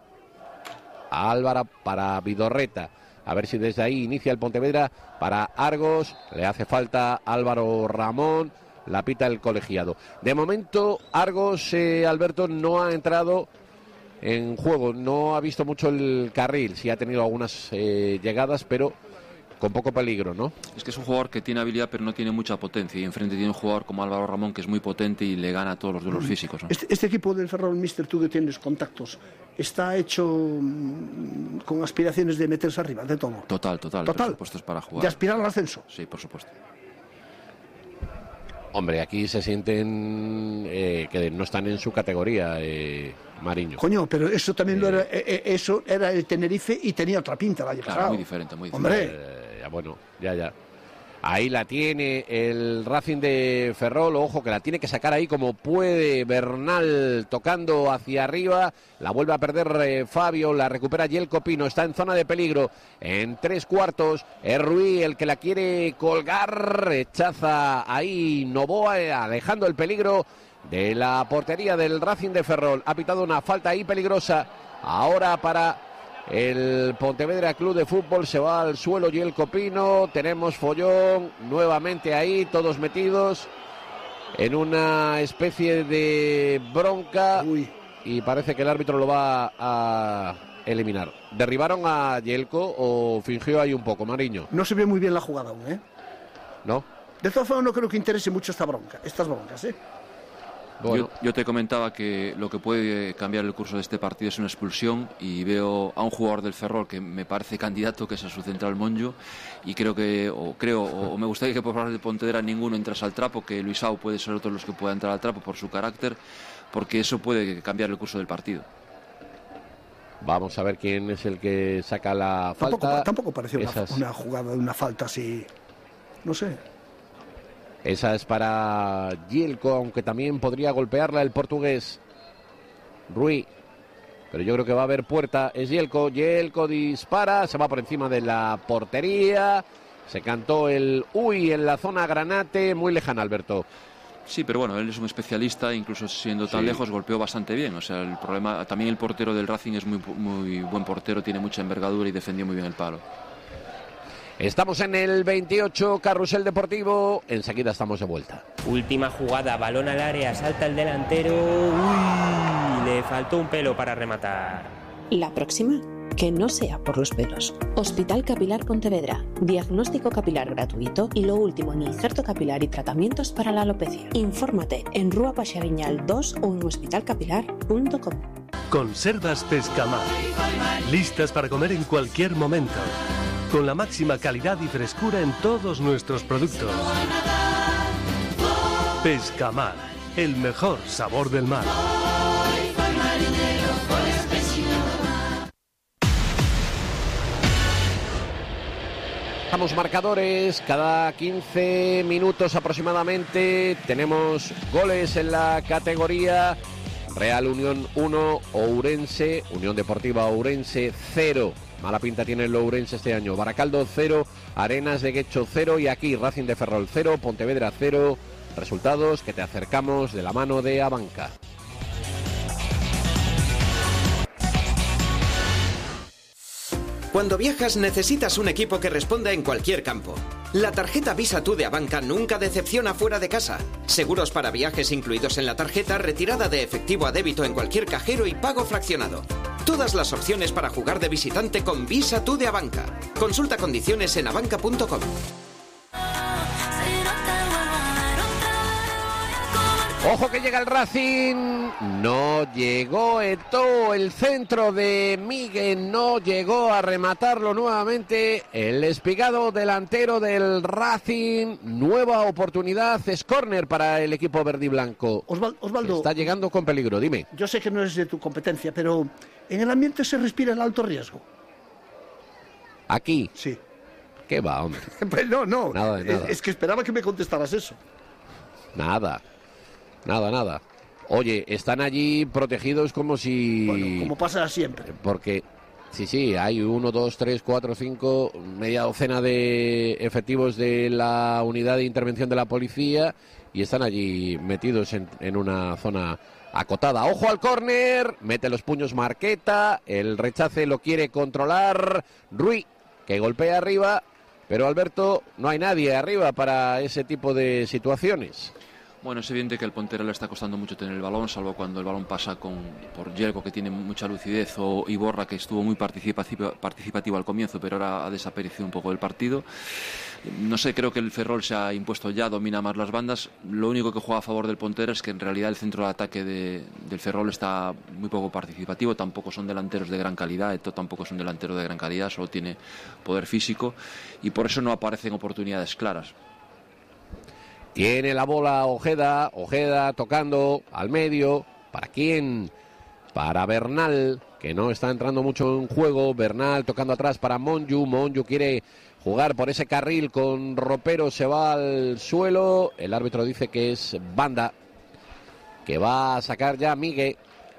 para Vidorreta. A ver si desde ahí inicia el Pontevedra para Argos. Le hace falta Álvaro Ramón. la pita el colegiado. De momento, Argos, Alberto, no ha entrado en juego, no ha visto mucho el carril, sí ha tenido algunas llegadas, pero con poco peligro, ¿no? Es que es un jugador que tiene habilidad pero no tiene mucha potencia, y enfrente tiene un jugador como Álvaro Ramón que es muy potente y le gana a todos los duelos físicos, ¿no? Este equipo del Ferrol, mister, tú que tienes contactos, ¿está hecho con aspiraciones de meterse arriba, de todo? Total. Presupuestos para jugar. ¿De aspirar al ascenso? Sí, por supuesto. Hombre, aquí se sienten que no están en su categoría, Mariño. Coño, pero eso también lo era, eso era el Tenerife y tenía otra pinta el año pasado. Muy diferente, muy diferente. Hombre. Bueno, ya. Ahí la tiene el Racing de Ferrol, ojo que la tiene que sacar ahí como puede. Bernal tocando hacia arriba, la vuelve a perder Fabio, la recupera Yelko Pino, está en zona de peligro, en 3/4, es Ruiz el que la quiere colgar, rechaza ahí Novoa, alejando el peligro de la portería del Racing de Ferrol. Ha pitado una falta ahí peligrosa, ahora para el Pontevedra Club de Fútbol. Se va al suelo Yelko Pino, tenemos follón nuevamente ahí, todos metidos en una especie de bronca. Y parece que el árbitro lo va a eliminar. ¿Derribaron a Yelko o fingió ahí un poco, Mariño? No se ve muy bien la jugada aún, ¿eh? ¿No? De todas formas, no creo que interese mucho estas broncas, ¿eh? Bueno. Yo te comentaba que lo que puede cambiar el curso de este partido es una expulsión, y veo a un jugador del Ferrol que me parece candidato, que es a su central Monjo, y creo o me gustaría que por parte de Pontevedra ninguno entrase al trapo, que Luisao puede ser otro de los que pueda entrar al trapo por su carácter, porque eso puede cambiar el curso del partido. Vamos a ver quién es el que saca la falta. Tampoco pareció una jugada de una falta así, no sé. Esa es para Yelko, aunque también podría golpearla el portugués Ruiz. Pero yo creo que va a haber puerta. Es Yelko dispara, se va por encima de la portería. Se cantó el uy en la zona Granate, muy lejana, Alberto. Sí, pero bueno, él es un especialista, incluso siendo tan lejos golpeó bastante bien. O sea, el problema, también el portero del Racing es muy buen portero, tiene mucha envergadura y defendió muy bien el palo. Estamos en el 28, Carrusel Deportivo, enseguida estamos de vuelta. Última jugada, balón al área, salta el delantero, uy, le faltó un pelo para rematar. La próxima, que no sea por los pelos. Hospital Capilar Pontevedra, diagnóstico capilar gratuito y lo último en injerto capilar y tratamientos para la alopecia. Infórmate en Rúa Paxaviñal 2 o en hospitalcapilar.com. Conservas Pescamar, listas para comer en cualquier momento, con la máxima calidad y frescura en todos nuestros productos. Pescamar, el mejor sabor del mar. Damos marcadores cada 15 minutos aproximadamente. Tenemos goles en la categoría. Real Unión 1, Ourense, Unión Deportiva Ourense 0. Mala pinta tiene el Ourense este año. Baracaldo 0, Arenas de Guecho 0 y aquí Racing de Ferrol 0, Pontevedra 0. Resultados que te acercamos de la mano de Abanca. Cuando viajas necesitas un equipo que responda en cualquier campo. La tarjeta Visa Tú de Abanca nunca decepciona fuera de casa. Seguros para viajes incluidos en la tarjeta, retirada de efectivo a débito en cualquier cajero y pago fraccionado. Todas las opciones para jugar de visitante con Visa Tú de Abanca. Consulta condiciones en abanca.com. Ojo que llega el Racing, no llegó Eto'o, el centro de Miguel, no llegó a rematarlo nuevamente el espigado delantero del Racing. Nueva oportunidad, es córner para el equipo verde y blanco. Osvaldo, está llegando con peligro, dime. Yo sé que no es de tu competencia, pero en el ambiente se respira el alto riesgo. ¿Aquí? Sí. ¿Qué va, hombre? Pues no. Nada de nada. Es que esperaba que me contestaras eso. Nada. Oye, están allí protegidos como si... Bueno, como pasa siempre. Porque, sí, hay 1, 2, 3, 4, 5, media docena de efectivos de la unidad de intervención de la policía y están allí metidos en una zona acotada. ¡Ojo al córner! Mete los puños Marqueta, el rechace lo quiere controlar Ruiz, que golpea arriba, pero Alberto, no hay nadie arriba para ese tipo de situaciones. Bueno, es evidente que al Pontevedra le está costando mucho tener el balón, salvo cuando el balón pasa por Yelko, que tiene mucha lucidez, o Iborra, que estuvo muy participativo al comienzo, pero ahora ha desaparecido un poco del partido. No sé, creo que el Ferrol se ha impuesto ya, domina más las bandas. Lo único que juega a favor del Pontevedra es que en realidad el centro de ataque del Ferrol está muy poco participativo. Tampoco son delanteros de gran calidad, Eto tampoco es un delantero de gran calidad, solo tiene poder físico y por eso no aparecen oportunidades claras. Tiene la bola Ojeda tocando al medio. ¿Para quién? Para Bernal, que no está entrando mucho en juego. Bernal tocando atrás para Monju. Monju quiere jugar por ese carril con Ropero, se va al suelo. El árbitro dice que es banda, que va a sacar ya Migue.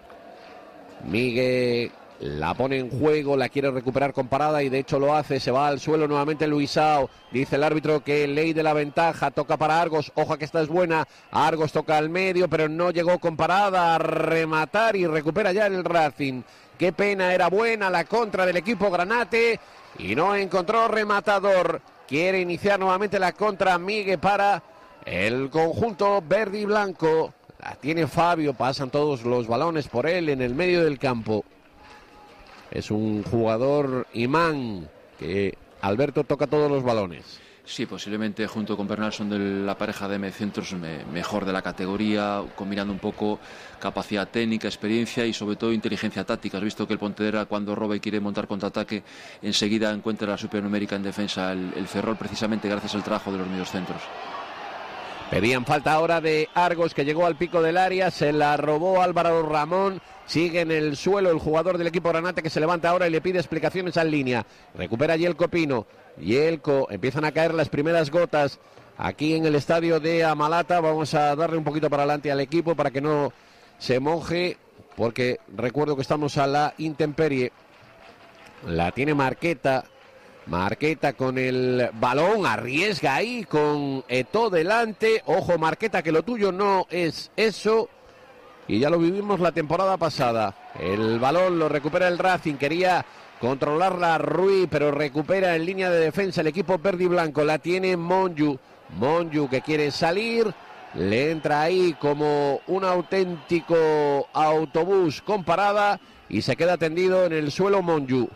Migue la pone en juego, la quiere recuperar con parada y de hecho lo hace. Se va al suelo nuevamente Luisao. Dice el árbitro que ley de la ventaja, toca para Argos. Ojo que esta es buena. Argos toca al medio, pero no llegó con parada a rematar y recupera ya el Racing. Qué pena, era buena la contra del equipo granate y no encontró rematador. Quiere iniciar nuevamente la contra Migue para el conjunto verde y blanco. La tiene Fabio, pasan todos los balones por él en el medio del campo. Es un jugador imán que Alberto toca todos los balones. Sí, posiblemente junto con Bernal son de la pareja de mediocentros mejor de la categoría, combinando un poco capacidad técnica, experiencia y sobre todo inteligencia táctica. Has visto que el Pontevedra cuando roba y quiere montar contraataque enseguida encuentra la supernumérica en defensa el Ferrol, precisamente gracias al trabajo de los mediocentros. Pedían falta ahora de Argos, que llegó al pico del área, se la robó Álvaro Ramón. Sigue en el suelo el jugador del equipo granate, que se levanta ahora y le pide explicaciones en línea. Recupera Yelko Pino. Yelko, empiezan a caer las primeras gotas aquí en el estadio de Amalata. Vamos a darle un poquito para adelante al equipo para que no se moje, porque recuerdo que estamos a la intemperie. La tiene Marqueta. Marqueta con el balón, arriesga ahí con Eto'o delante. Ojo Marqueta, que lo tuyo no es eso. Y ya lo vivimos la temporada pasada. El balón lo recupera el Racing. Quería controlarla Ruiz, pero recupera en línea de defensa el equipo verde y blanco. La tiene Monju. Monju que quiere salir. Le entra ahí como un auténtico autobús con parada. Y se queda tendido en el suelo Monju.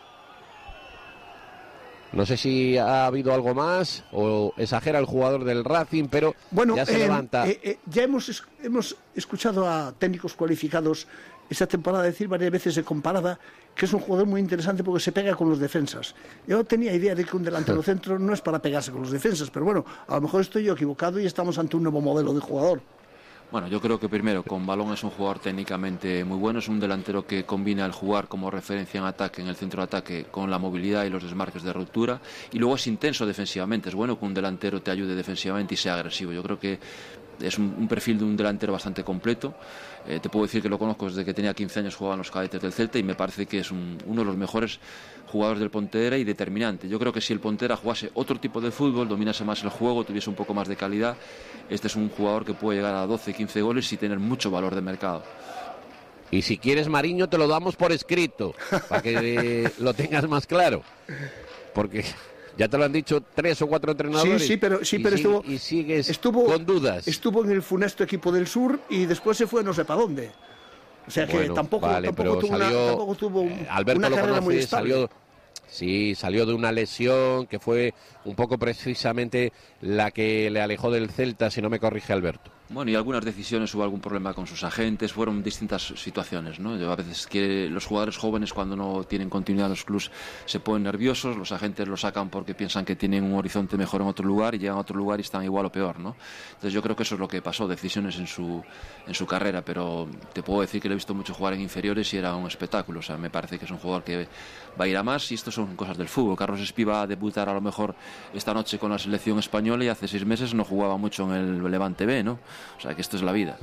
No sé si ha habido algo más o exagera el jugador del Racing, pero bueno, ya se levanta. Ya hemos escuchado a técnicos cualificados esta temporada decir varias veces de comparada que es un jugador muy interesante porque se pega con los defensas. Yo tenía idea de que un delantero centro no es para pegarse con los defensas, pero bueno, a lo mejor estoy yo equivocado y estamos ante un nuevo modelo de jugador. Bueno, yo creo que primero con balón es un jugador técnicamente muy bueno, es un delantero que combina el jugar como referencia en ataque, en el centro de ataque, con la movilidad y los desmarques de ruptura, y luego es intenso defensivamente, es bueno que un delantero te ayude defensivamente y sea agresivo. Yo creo que es un perfil de un delantero bastante completo. Te puedo decir que lo conozco desde que tenía 15 años, jugaba en los cadetes del Celta y me parece que es uno de los mejores jugadores del Pontevedra y determinante. Yo creo que si el Pontevedra jugase otro tipo de fútbol, dominase más el juego, tuviese un poco más de calidad, este es un jugador que puede llegar a 12, 15 goles y tener mucho valor de mercado. Y si quieres, Mariño, te lo damos por escrito, para que lo tengas más claro. Porque ya te lo han dicho 3 o 4 entrenadores. Sí, pero estuvo con dudas. Estuvo en el funesto equipo del Sur y después se fue no sé para dónde. O sea que tampoco tuvo Alberto una carrera muy estable. Salió de una lesión que fue un poco precisamente la que le alejó del Celta, si no me corrige Alberto. Bueno, y algunas decisiones, hubo algún problema con sus agentes, fueron distintas situaciones, ¿no? A veces que los jugadores jóvenes cuando no tienen continuidad en los clubes se ponen nerviosos, los agentes lo sacan porque piensan que tienen un horizonte mejor en otro lugar y llegan a otro lugar y están igual o peor, ¿no? Entonces yo creo que eso es lo que pasó, decisiones en su carrera, pero te puedo decir que le he visto mucho jugar en inferiores y era un espectáculo, o sea, me parece que es un jugador que va a ir a más y esto son cosas del fútbol. Carlos Espí va a debutar a lo mejor esta noche con la selección española y hace 6 meses no jugaba mucho en el Levante B, ¿no? O sea, que esto es la vida.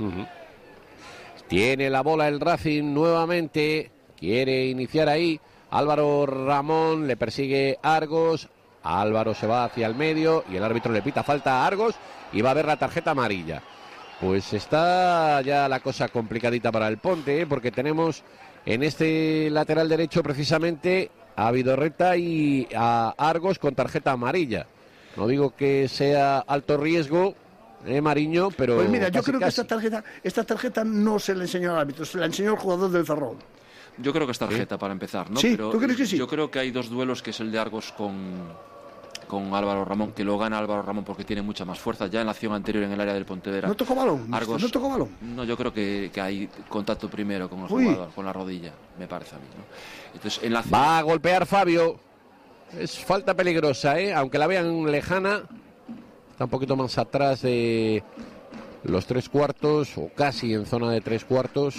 Tiene la bola el Racing nuevamente. Quiere iniciar ahí. Álvaro Ramón, le persigue Argos. Álvaro se va hacia el medio y el árbitro le pita falta a Argos y va a ver la tarjeta amarilla. Pues está ya la cosa complicadita para el Ponte, porque tenemos en este lateral derecho precisamente a Vidorreta y a Argos con tarjeta amarilla. No digo que sea alto riesgo, Mariño, pero pues mira, yo casi, creo que esta tarjeta no se le enseñó al árbitro, se la enseñó al jugador del Ferrol. Yo creo que es tarjeta para empezar, ¿no? Sí, pero ¿tú crees que sí? Yo creo que hay dos duelos, que es el de Argos con Álvaro Ramón, que lo gana Álvaro Ramón porque tiene mucha más fuerza. Ya en la acción anterior en el área del Pontevedra. ¿No tocó balón? Argos, ¿No tocó balón? No, yo creo que hay contacto primero con el jugador, con la rodilla, me parece a mí, ¿no? Entonces, en la acción... Va a golpear Fabio. Es falta peligrosa, aunque la vean lejana. Está un poquito más atrás de los 3/4, o casi en zona de 3/4.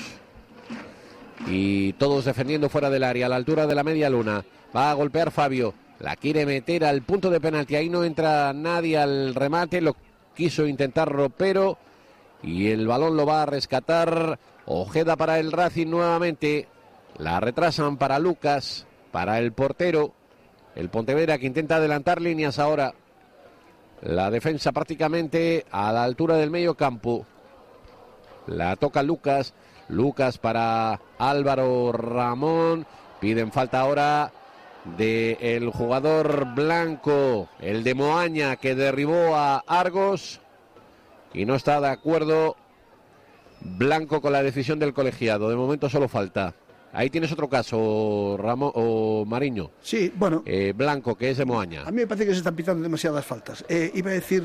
Y todos defendiendo fuera del área, a la altura de la media luna. Va a golpear Fabio. La quiere meter al punto de penalti. Ahí no entra nadie al remate. Lo quiso intentar Ropero. Y el balón lo va a rescatar Ojeda para el Racing nuevamente. La retrasan para Lucas, para el portero. El Pontevedra, que intenta adelantar líneas ahora. La defensa prácticamente a la altura del medio campo. La toca Lucas. Lucas para Álvaro Ramón. Piden falta ahora del jugador blanco, el de Moaña, que derribó a Argos. Y no está de acuerdo Blanco con la decisión del colegiado. De momento solo falta. Ahí tienes otro caso, Ramón o Mariño. Sí, bueno. Blanco, que es de Moaña. A mí me parece que se están pitando demasiadas faltas. Iba a decir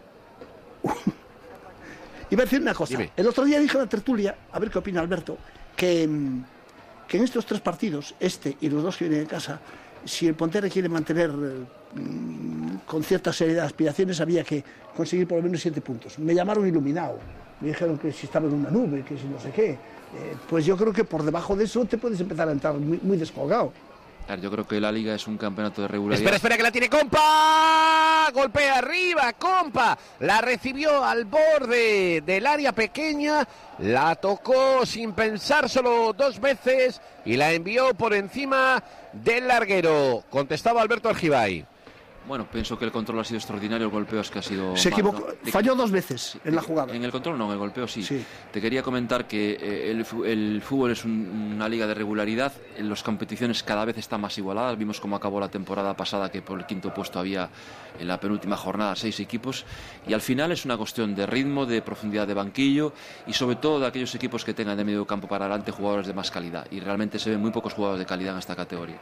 una cosa. Dime. El otro día dije en la tertulia, a ver qué opina Alberto, que en estos 3 partidos, este y los 2 que vienen de casa, si el Pontevedra quiere mantener con cierta seriedad aspiraciones, había que conseguir por lo menos 7 puntos. Me llamaron iluminado. Me dijeron que si estaba en una nube, que si no sé qué. Pues yo creo que por debajo de eso te puedes empezar a entrar muy descolgado. Yo creo que la Liga es un campeonato de regularidad. Espera, que la tiene Compa. Golpea arriba, Compa. La recibió al borde del área pequeña. La tocó sin pensar solo 2 veces y la envió por encima del larguero. Contestaba Alberto Argibay. Bueno, pienso que el control ha sido extraordinario, el golpeo es que ha sido... Se equivocó, falló 2 veces en la jugada. En el control no, en el golpeo sí. Te quería comentar que el fútbol es una liga de regularidad, las competiciones cada vez están más igualadas, vimos cómo acabó la temporada pasada, que por el 5º puesto había en la penúltima jornada 6 equipos, y al final es una cuestión de ritmo, de profundidad de banquillo, y sobre todo de aquellos equipos que tengan de medio campo para adelante jugadores de más calidad, y realmente se ven muy pocos jugadores de calidad en esta categoría.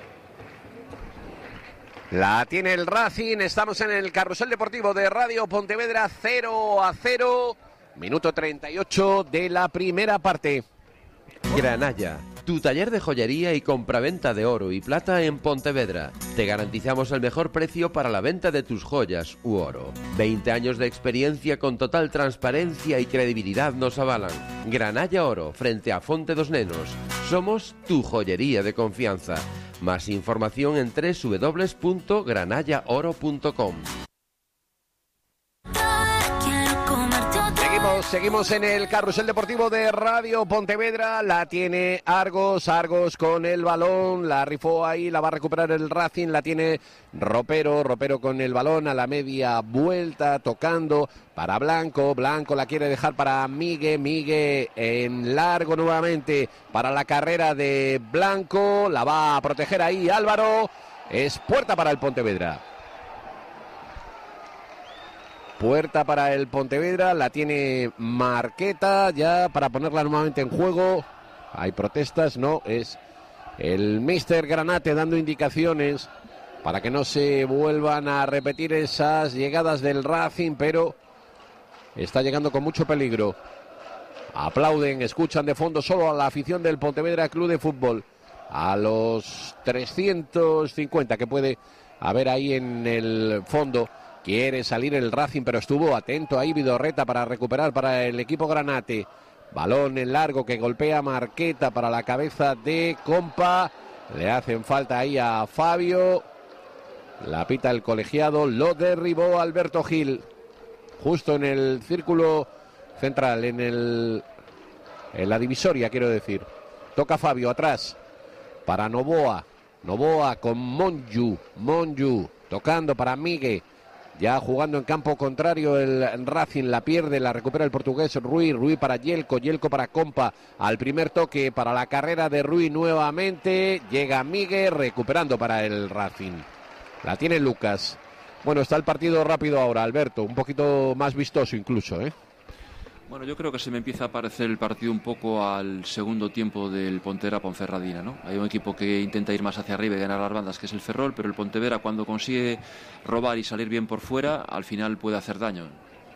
La tiene el Racing, estamos en el carrusel deportivo de Radio Pontevedra, 0-0, minuto 38 de la primera parte. Granalla, tu taller de joyería y compraventa de oro y plata en Pontevedra. Te garantizamos el mejor precio para la venta de tus joyas u oro. 20 años de experiencia con total transparencia y credibilidad nos avalan. Granalla Oro, frente a Fonte dos Nenos. Somos tu joyería de confianza. Más información en www.granallaoro.com. Seguimos en el carrusel deportivo de Radio Pontevedra. La tiene Argos con el balón, la rifó ahí, la va a recuperar el Racing, la tiene Ropero con el balón a la media vuelta, tocando para Blanco la quiere dejar para Migue en largo nuevamente para la carrera de Blanco, la va a proteger ahí Álvaro, es puerta para el Pontevedra. Puerta para el Pontevedra, la tiene Marqueta ya para ponerla nuevamente en juego. Hay protestas, no, es el míster Granate dando indicaciones para que no se vuelvan a repetir esas llegadas del Racing, pero está llegando con mucho peligro. Aplauden, escuchan de fondo solo a la afición del Pontevedra Club de Fútbol. A los 350 que puede haber ahí en el fondo. Quiere salir el Racing, pero estuvo atento ahí Vidorreta para recuperar para el equipo Granate. Balón en largo que golpea Marqueta para la cabeza de Compa. Le hacen falta ahí a Fabio. La pita el colegiado. Lo derribó Alberto Gil. Justo en el círculo central, en la divisoria, quiero decir. Toca Fabio atrás para Novoa. Novoa con Monju. Tocando para Migue. Ya jugando en campo contrario el Racing, la pierde, la recupera el portugués Rui para Yelko para Compa, al primer toque para la carrera de Rui nuevamente, llega Migue recuperando para el Racing. La tiene Lucas Bueno, está el partido rápido ahora, Alberto, un poquito más vistoso incluso, ¿eh? Bueno, yo creo que se me empieza a parecer el partido un poco al segundo tiempo del Pontevedra-Ponferradina, ¿no? Hay un equipo que intenta ir más hacia arriba y ganar las bandas, que es el Ferrol, pero el Pontevedra, cuando consigue robar y salir bien por fuera, al final puede hacer daño.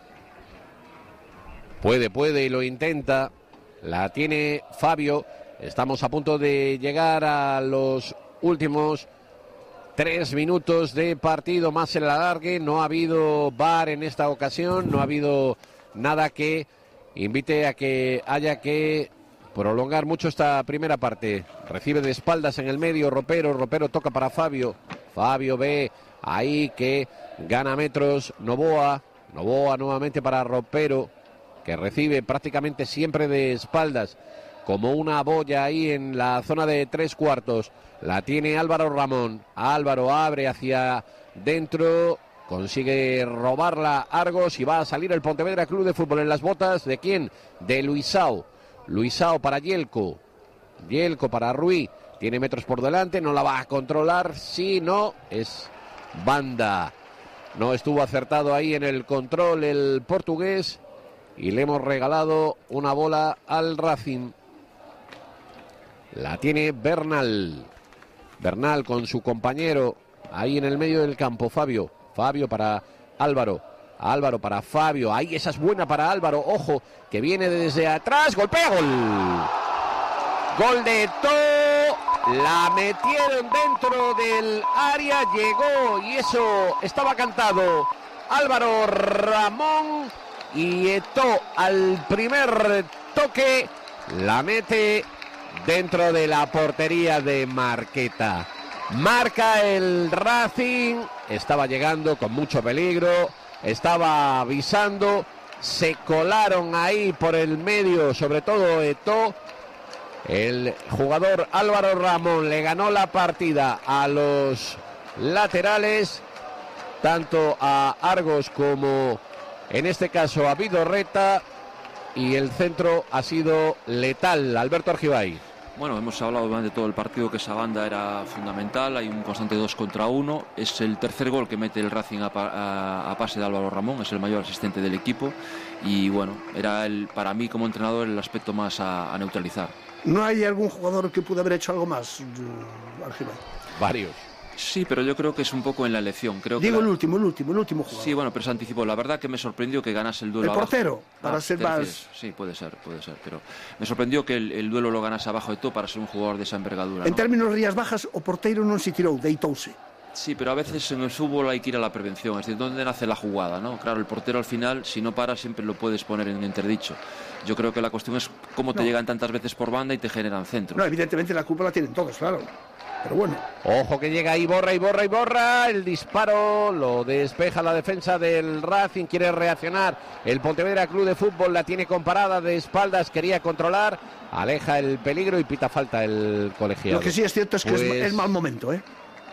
Puede y lo intenta. La tiene Fabio. Estamos a punto de llegar a los últimos 3 minutos de partido más el alargue. No ha habido VAR en esta ocasión, no ha habido nada que invite a que haya que prolongar mucho esta primera parte. Recibe de espaldas en el medio Ropero toca para Fabio. Fabio ve ahí que gana metros Novoa nuevamente para Ropero, que recibe prácticamente siempre de espaldas, como una boya ahí en la zona de 3/4. La tiene Álvaro Ramón. Álvaro abre hacia dentro, consigue robarla Argos y va a salir el Pontevedra Club de Fútbol en las botas. ¿De quién? De Luisao. Luisao para Yelko. Yelko para Ruiz. Tiene metros por delante, no la va a controlar. Sí, no, es banda. No estuvo acertado ahí en el control el portugués y le hemos regalado una bola al Racing. La tiene Bernal. Bernal con su compañero ahí en el medio del campo, Fabio. Fabio para Álvaro. Álvaro para Fabio. Ahí esa es buena para Álvaro. Ojo, que viene desde atrás. Golpea, gol. Gol de Eto'o. La metieron dentro del área. Llegó y eso estaba cantado. Álvaro Ramón. Y Eto'o al primer toque la mete dentro de la portería de Marqueta. Marca el Racing. Estaba llegando con mucho peligro. Estaba avisando. Se colaron ahí por el medio, sobre todo Eto'o. El jugador Álvaro Ramón le ganó la partida a los laterales, tanto a Argos como en este caso a Vidorreta, y el centro ha sido letal. Alberto Argibay. Bueno, hemos hablado durante todo el partido que esa banda era fundamental, hay un constante 2 contra 1, es el tercer gol que mete el Racing a pase de Álvaro Ramón, es el mayor asistente del equipo y bueno, era para mí como entrenador el aspecto más a neutralizar. ¿No hay algún jugador que pudo haber hecho algo más, Argibay? Varios. Sí, pero yo creo que es un poco en la elección. Creo Digo que el último jugador. Sí, bueno, pero se anticipó. La verdad que me sorprendió que ganase el duelo el portero, abajo. para ser más... Sí, puede ser, pero me sorprendió que el duelo lo ganase abajo de todo para ser un jugador de esa envergadura. En ¿no? términos rías bajas, o porteiro non se tirou, deitouse. Sí, pero a veces en el fútbol hay que ir a la prevención, es decir, ¿dónde nace la jugada? ¿No? Claro, el portero al final, si no para, siempre lo puedes poner en entredicho. Yo creo que la cuestión es cómo te llegan tantas veces por banda y te generan centros. No, evidentemente la culpa la tienen todos, claro. Pero bueno. Ojo que llega ahí, borra. El disparo lo despeja la defensa del Racing. Quiere reaccionar. El Pontevedra Club de Fútbol la tiene comparada de espaldas. Quería controlar. Aleja el peligro y pita falta el colegiado. Lo que sí es cierto es que es mal momento, ¿eh?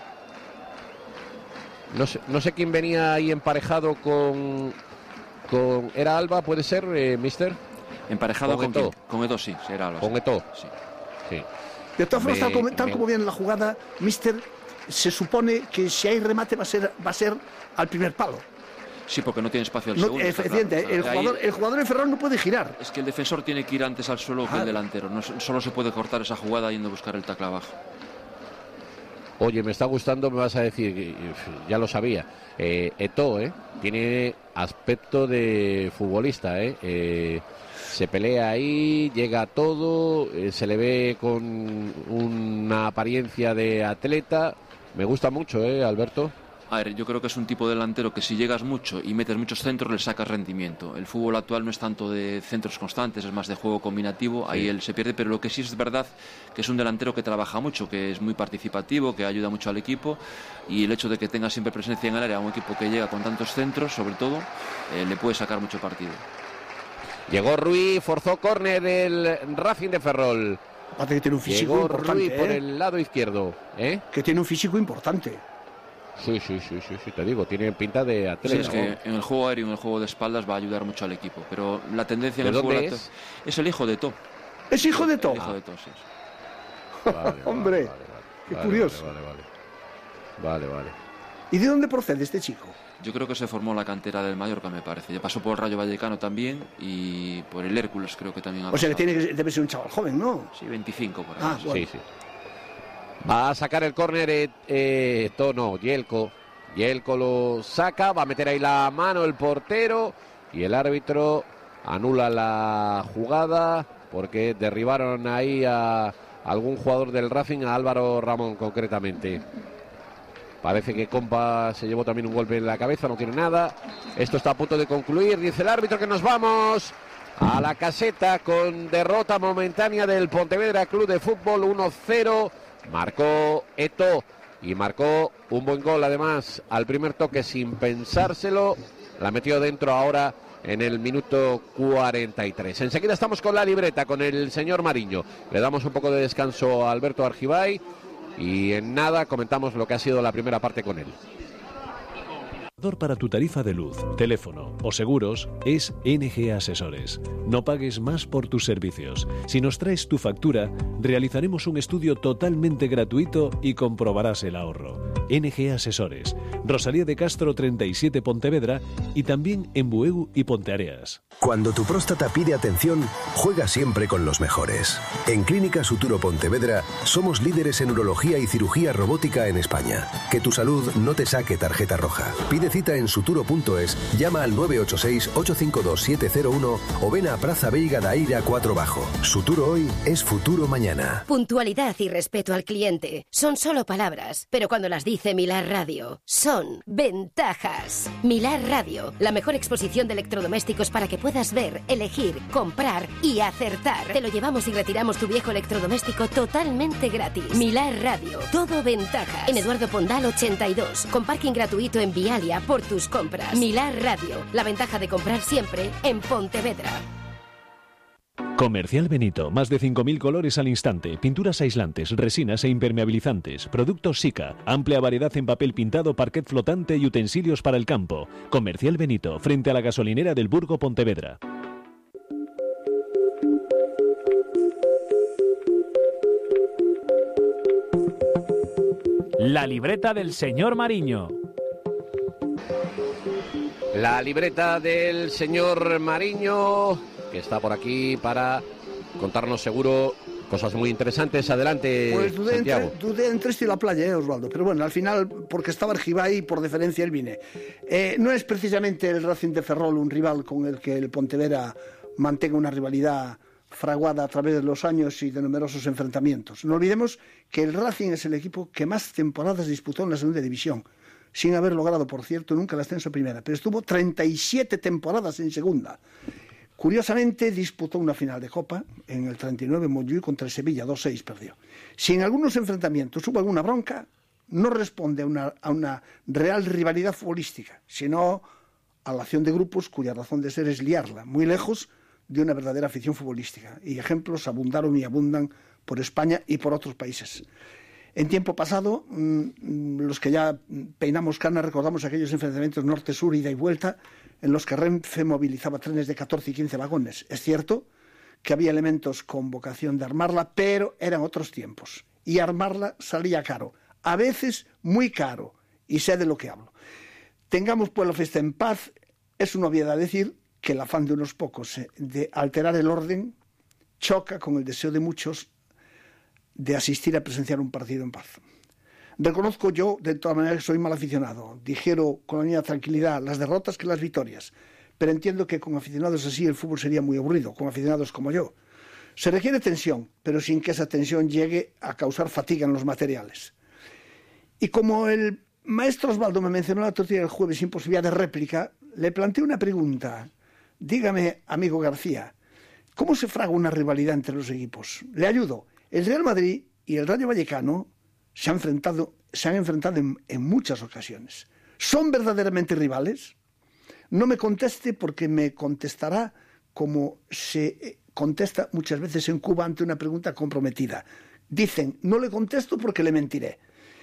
No sé quién venía ahí emparejado con ¿era Alba? ¿Puede ser, mister? Emparejado con Eto'o. Con Eto'o, sí, era Alba. Con Eto'o. Sí. De todas formas, tal como viene la jugada, mister, se supone que si hay remate va a ser al primer palo. Sí, porque no tiene espacio al segundo. Efectivamente, claro. El jugador en Ferrol no puede girar. Es que el defensor tiene que ir antes al suelo que el delantero. No, solo se puede cortar esa jugada yendo a buscar el tackle abajo. Oye, me está gustando, me vas a decir, ya lo sabía. Eto'o, tiene aspecto de futbolista, se pelea ahí, llega a todo, se le ve con una apariencia de atleta. Me gusta mucho, Alberto. A ver, yo creo que es un tipo de delantero que si llegas mucho y metes muchos centros le sacas rendimiento. El fútbol actual no es tanto de centros constantes, es más de juego combinativo, ahí él se pierde, pero lo que sí es verdad que es un delantero que trabaja mucho, que es muy participativo, que ayuda mucho al equipo, y el hecho de que tenga siempre presencia en el área, un equipo que llega con tantos centros, sobre todo, le puede sacar mucho partido. Llegó Ruiz, forzó córner del Racing de Ferrol. Que tiene un físico Llegó importante, Ruiz por el lado izquierdo. Que tiene un físico importante. Sí, te digo, tiene pinta de atleta. Sí, es que en el juego aéreo y en el juego de espaldas va a ayudar mucho al equipo, pero la tendencia en el fútbol es el hijo de Eto'o. ¿Es hijo de Eto'o? El hijo de Eto'o, sí. Hombre, qué curioso. Vale. ¿Y de dónde procede este chico? Yo creo que se formó en la cantera del Mallorca, me parece. Ya pasó por el Rayo Vallecano también y por el Hércules creo que también ha pasado. O sea que debe ser un chaval joven, ¿no? Sí, 25 por ahí. Bueno. Sí. Va a sacar el córner Yelko. Yelko lo saca, va a meter ahí la mano el portero y el árbitro anula la jugada porque derribaron ahí a algún jugador del Racing, a Álvaro Ramón concretamente. Parece que Compa se llevó también un golpe en la cabeza, no tiene nada. Esto está a punto de concluir, dice el árbitro que nos vamos a la caseta con derrota momentánea del Pontevedra Club de Fútbol 1-0. Marcó Eto'o y marcó un buen gol además al primer toque sin pensárselo. La metió dentro ahora en el minuto 43. Enseguida estamos con la libreta, con el señor Mariño. Le damos un poco de descanso a Alberto Argibay y en nada comentamos lo que ha sido la primera parte con él. Para tu tarifa de luz, teléfono o seguros es NG Asesores. No pagues más por tus servicios. Si nos traes tu factura, realizaremos un estudio totalmente gratuito y comprobarás el ahorro. NG Asesores, Rosalía de Castro 37 Pontevedra y también en Bueu y Ponteareas. Cuando tu próstata pide atención, juega siempre con los mejores. En Clínica Suturo Pontevedra somos líderes en urología y cirugía robótica en España. Que tu salud no te saque tarjeta roja. Pide cita en suturo.es, llama al 986-852-701 o ven a Praza Veiga da Eira 4 Bajo. Suturo hoy es futuro mañana. Puntualidad y respeto al cliente son solo palabras, pero cuando las dice Milar Radio, son ventajas. Milar Radio, la mejor exposición de electrodomésticos para que puedas ver, elegir, comprar y acertar. Te lo llevamos y retiramos tu viejo electrodoméstico totalmente gratis. Milar Radio, todo ventajas. En Eduardo Pondal 82, con parking gratuito en Vialia por tus compras. Milar Radio, la ventaja de comprar siempre en Pontevedra. Comercial Benito, más de 5.000 colores al instante, pinturas aislantes, resinas e impermeabilizantes, productos Sika, amplia variedad en papel pintado, parquet flotante y utensilios para el campo. Comercial Benito, frente a la gasolinera del Burgo Pontevedra. La libreta del señor Mariño. La libreta del señor Mariño, que está por aquí para contarnos seguro cosas muy interesantes. Adelante, pues Santiago. Dudé entre esto y la playa, Osvaldo, pero bueno, al final, porque estaba Argibay, por deferencia él vine. No es precisamente el Racing de Ferrol un rival con el que el Pontevedra mantenga una rivalidad fraguada a través de los años y de numerosos enfrentamientos. No olvidemos que el Racing es el equipo que más temporadas disputó en la segunda división, sin haber logrado, por cierto, nunca el ascenso a primera, pero estuvo 37 temporadas en segunda. Curiosamente, disputó una final de Copa en el 39 en Montjuïc contra el Sevilla, 2-6 perdió. Si en algunos enfrentamientos hubo alguna bronca, no responde a una real rivalidad futbolística, sino a la acción de grupos cuya razón de ser es liarla, muy lejos de una verdadera afición futbolística. Y ejemplos abundaron y abundan por España y por otros países. En tiempo pasado, los que ya peinamos cana recordamos aquellos enfrentamientos norte-sur, ida y vuelta, en los que Renfe movilizaba trenes de 14 y 15 vagones. Es cierto que había elementos con vocación de armarla, pero eran otros tiempos. Y armarla salía caro, a veces muy caro, y sé de lo que hablo. Tengamos pues la fiesta en paz. Es una obviedad decir que el afán de unos pocos de alterar el orden choca con el deseo de muchos de asistir a presenciar un partido en paz. Reconozco yo, de todas maneras, que soy mal aficionado. Digiero con la misma tranquilidad las derrotas que las victorias, pero entiendo que con aficionados así el fútbol sería muy aburrido, con aficionados como yo. Se requiere tensión, pero sin que esa tensión llegue a causar fatiga en los materiales. Y como el maestro Osvaldo me mencionó la tortilla del jueves sin posibilidad de réplica, le planteé una pregunta. Dígame, amigo García, ¿cómo se fraga una rivalidad entre los equipos? Le ayudo. El Real Madrid y el Rayo Vallecano se han enfrentado en muchas ocasiones. ¿Son verdaderamente rivales? No me conteste, porque me contestará como se contesta muchas veces en Cuba ante una pregunta comprometida. Dicen, no le contesto porque le mentiré.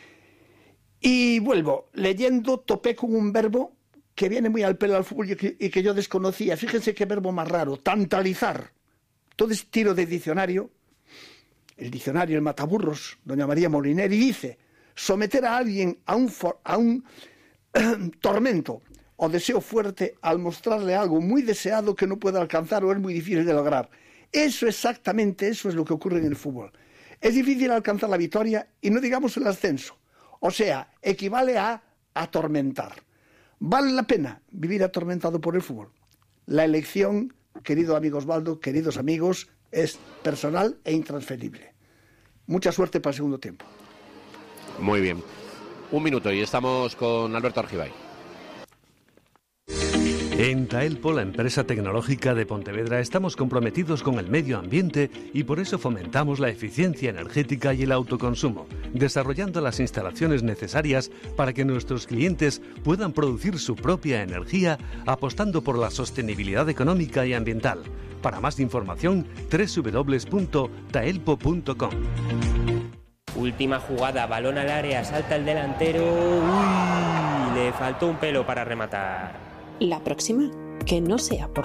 Y vuelvo, leyendo topé con un verbo que viene muy al pelo al fútbol y que yo desconocía. Fíjense qué verbo más raro, tantalizar. Todo es tiro de diccionario. El diccionario, el mataburros, doña María Molineri, dice: someter a alguien a un tormento o deseo fuerte al mostrarle algo muy deseado que no puede alcanzar o es muy difícil de lograr. Eso es lo que ocurre en el fútbol. Es difícil alcanzar la victoria y no digamos el ascenso. O sea, equivale a atormentar. ¿Vale la pena vivir atormentado por el fútbol? La elección, querido amigo Osvaldo, queridos amigos, es personal e intransferible. Mucha suerte para el segundo tiempo. Muy bien. 1 minuto y estamos con Alberto Argibay. En Taelpo, la empresa tecnológica de Pontevedra, estamos comprometidos con el medio ambiente y por eso fomentamos la eficiencia energética y el autoconsumo, desarrollando las instalaciones necesarias para que nuestros clientes puedan producir su propia energía, apostando por la sostenibilidad económica y ambiental. Para más información, www.taelpo.com. Última jugada, balón al área, salta el delantero. Uy, le faltó un pelo para rematar. La próxima, que no sea por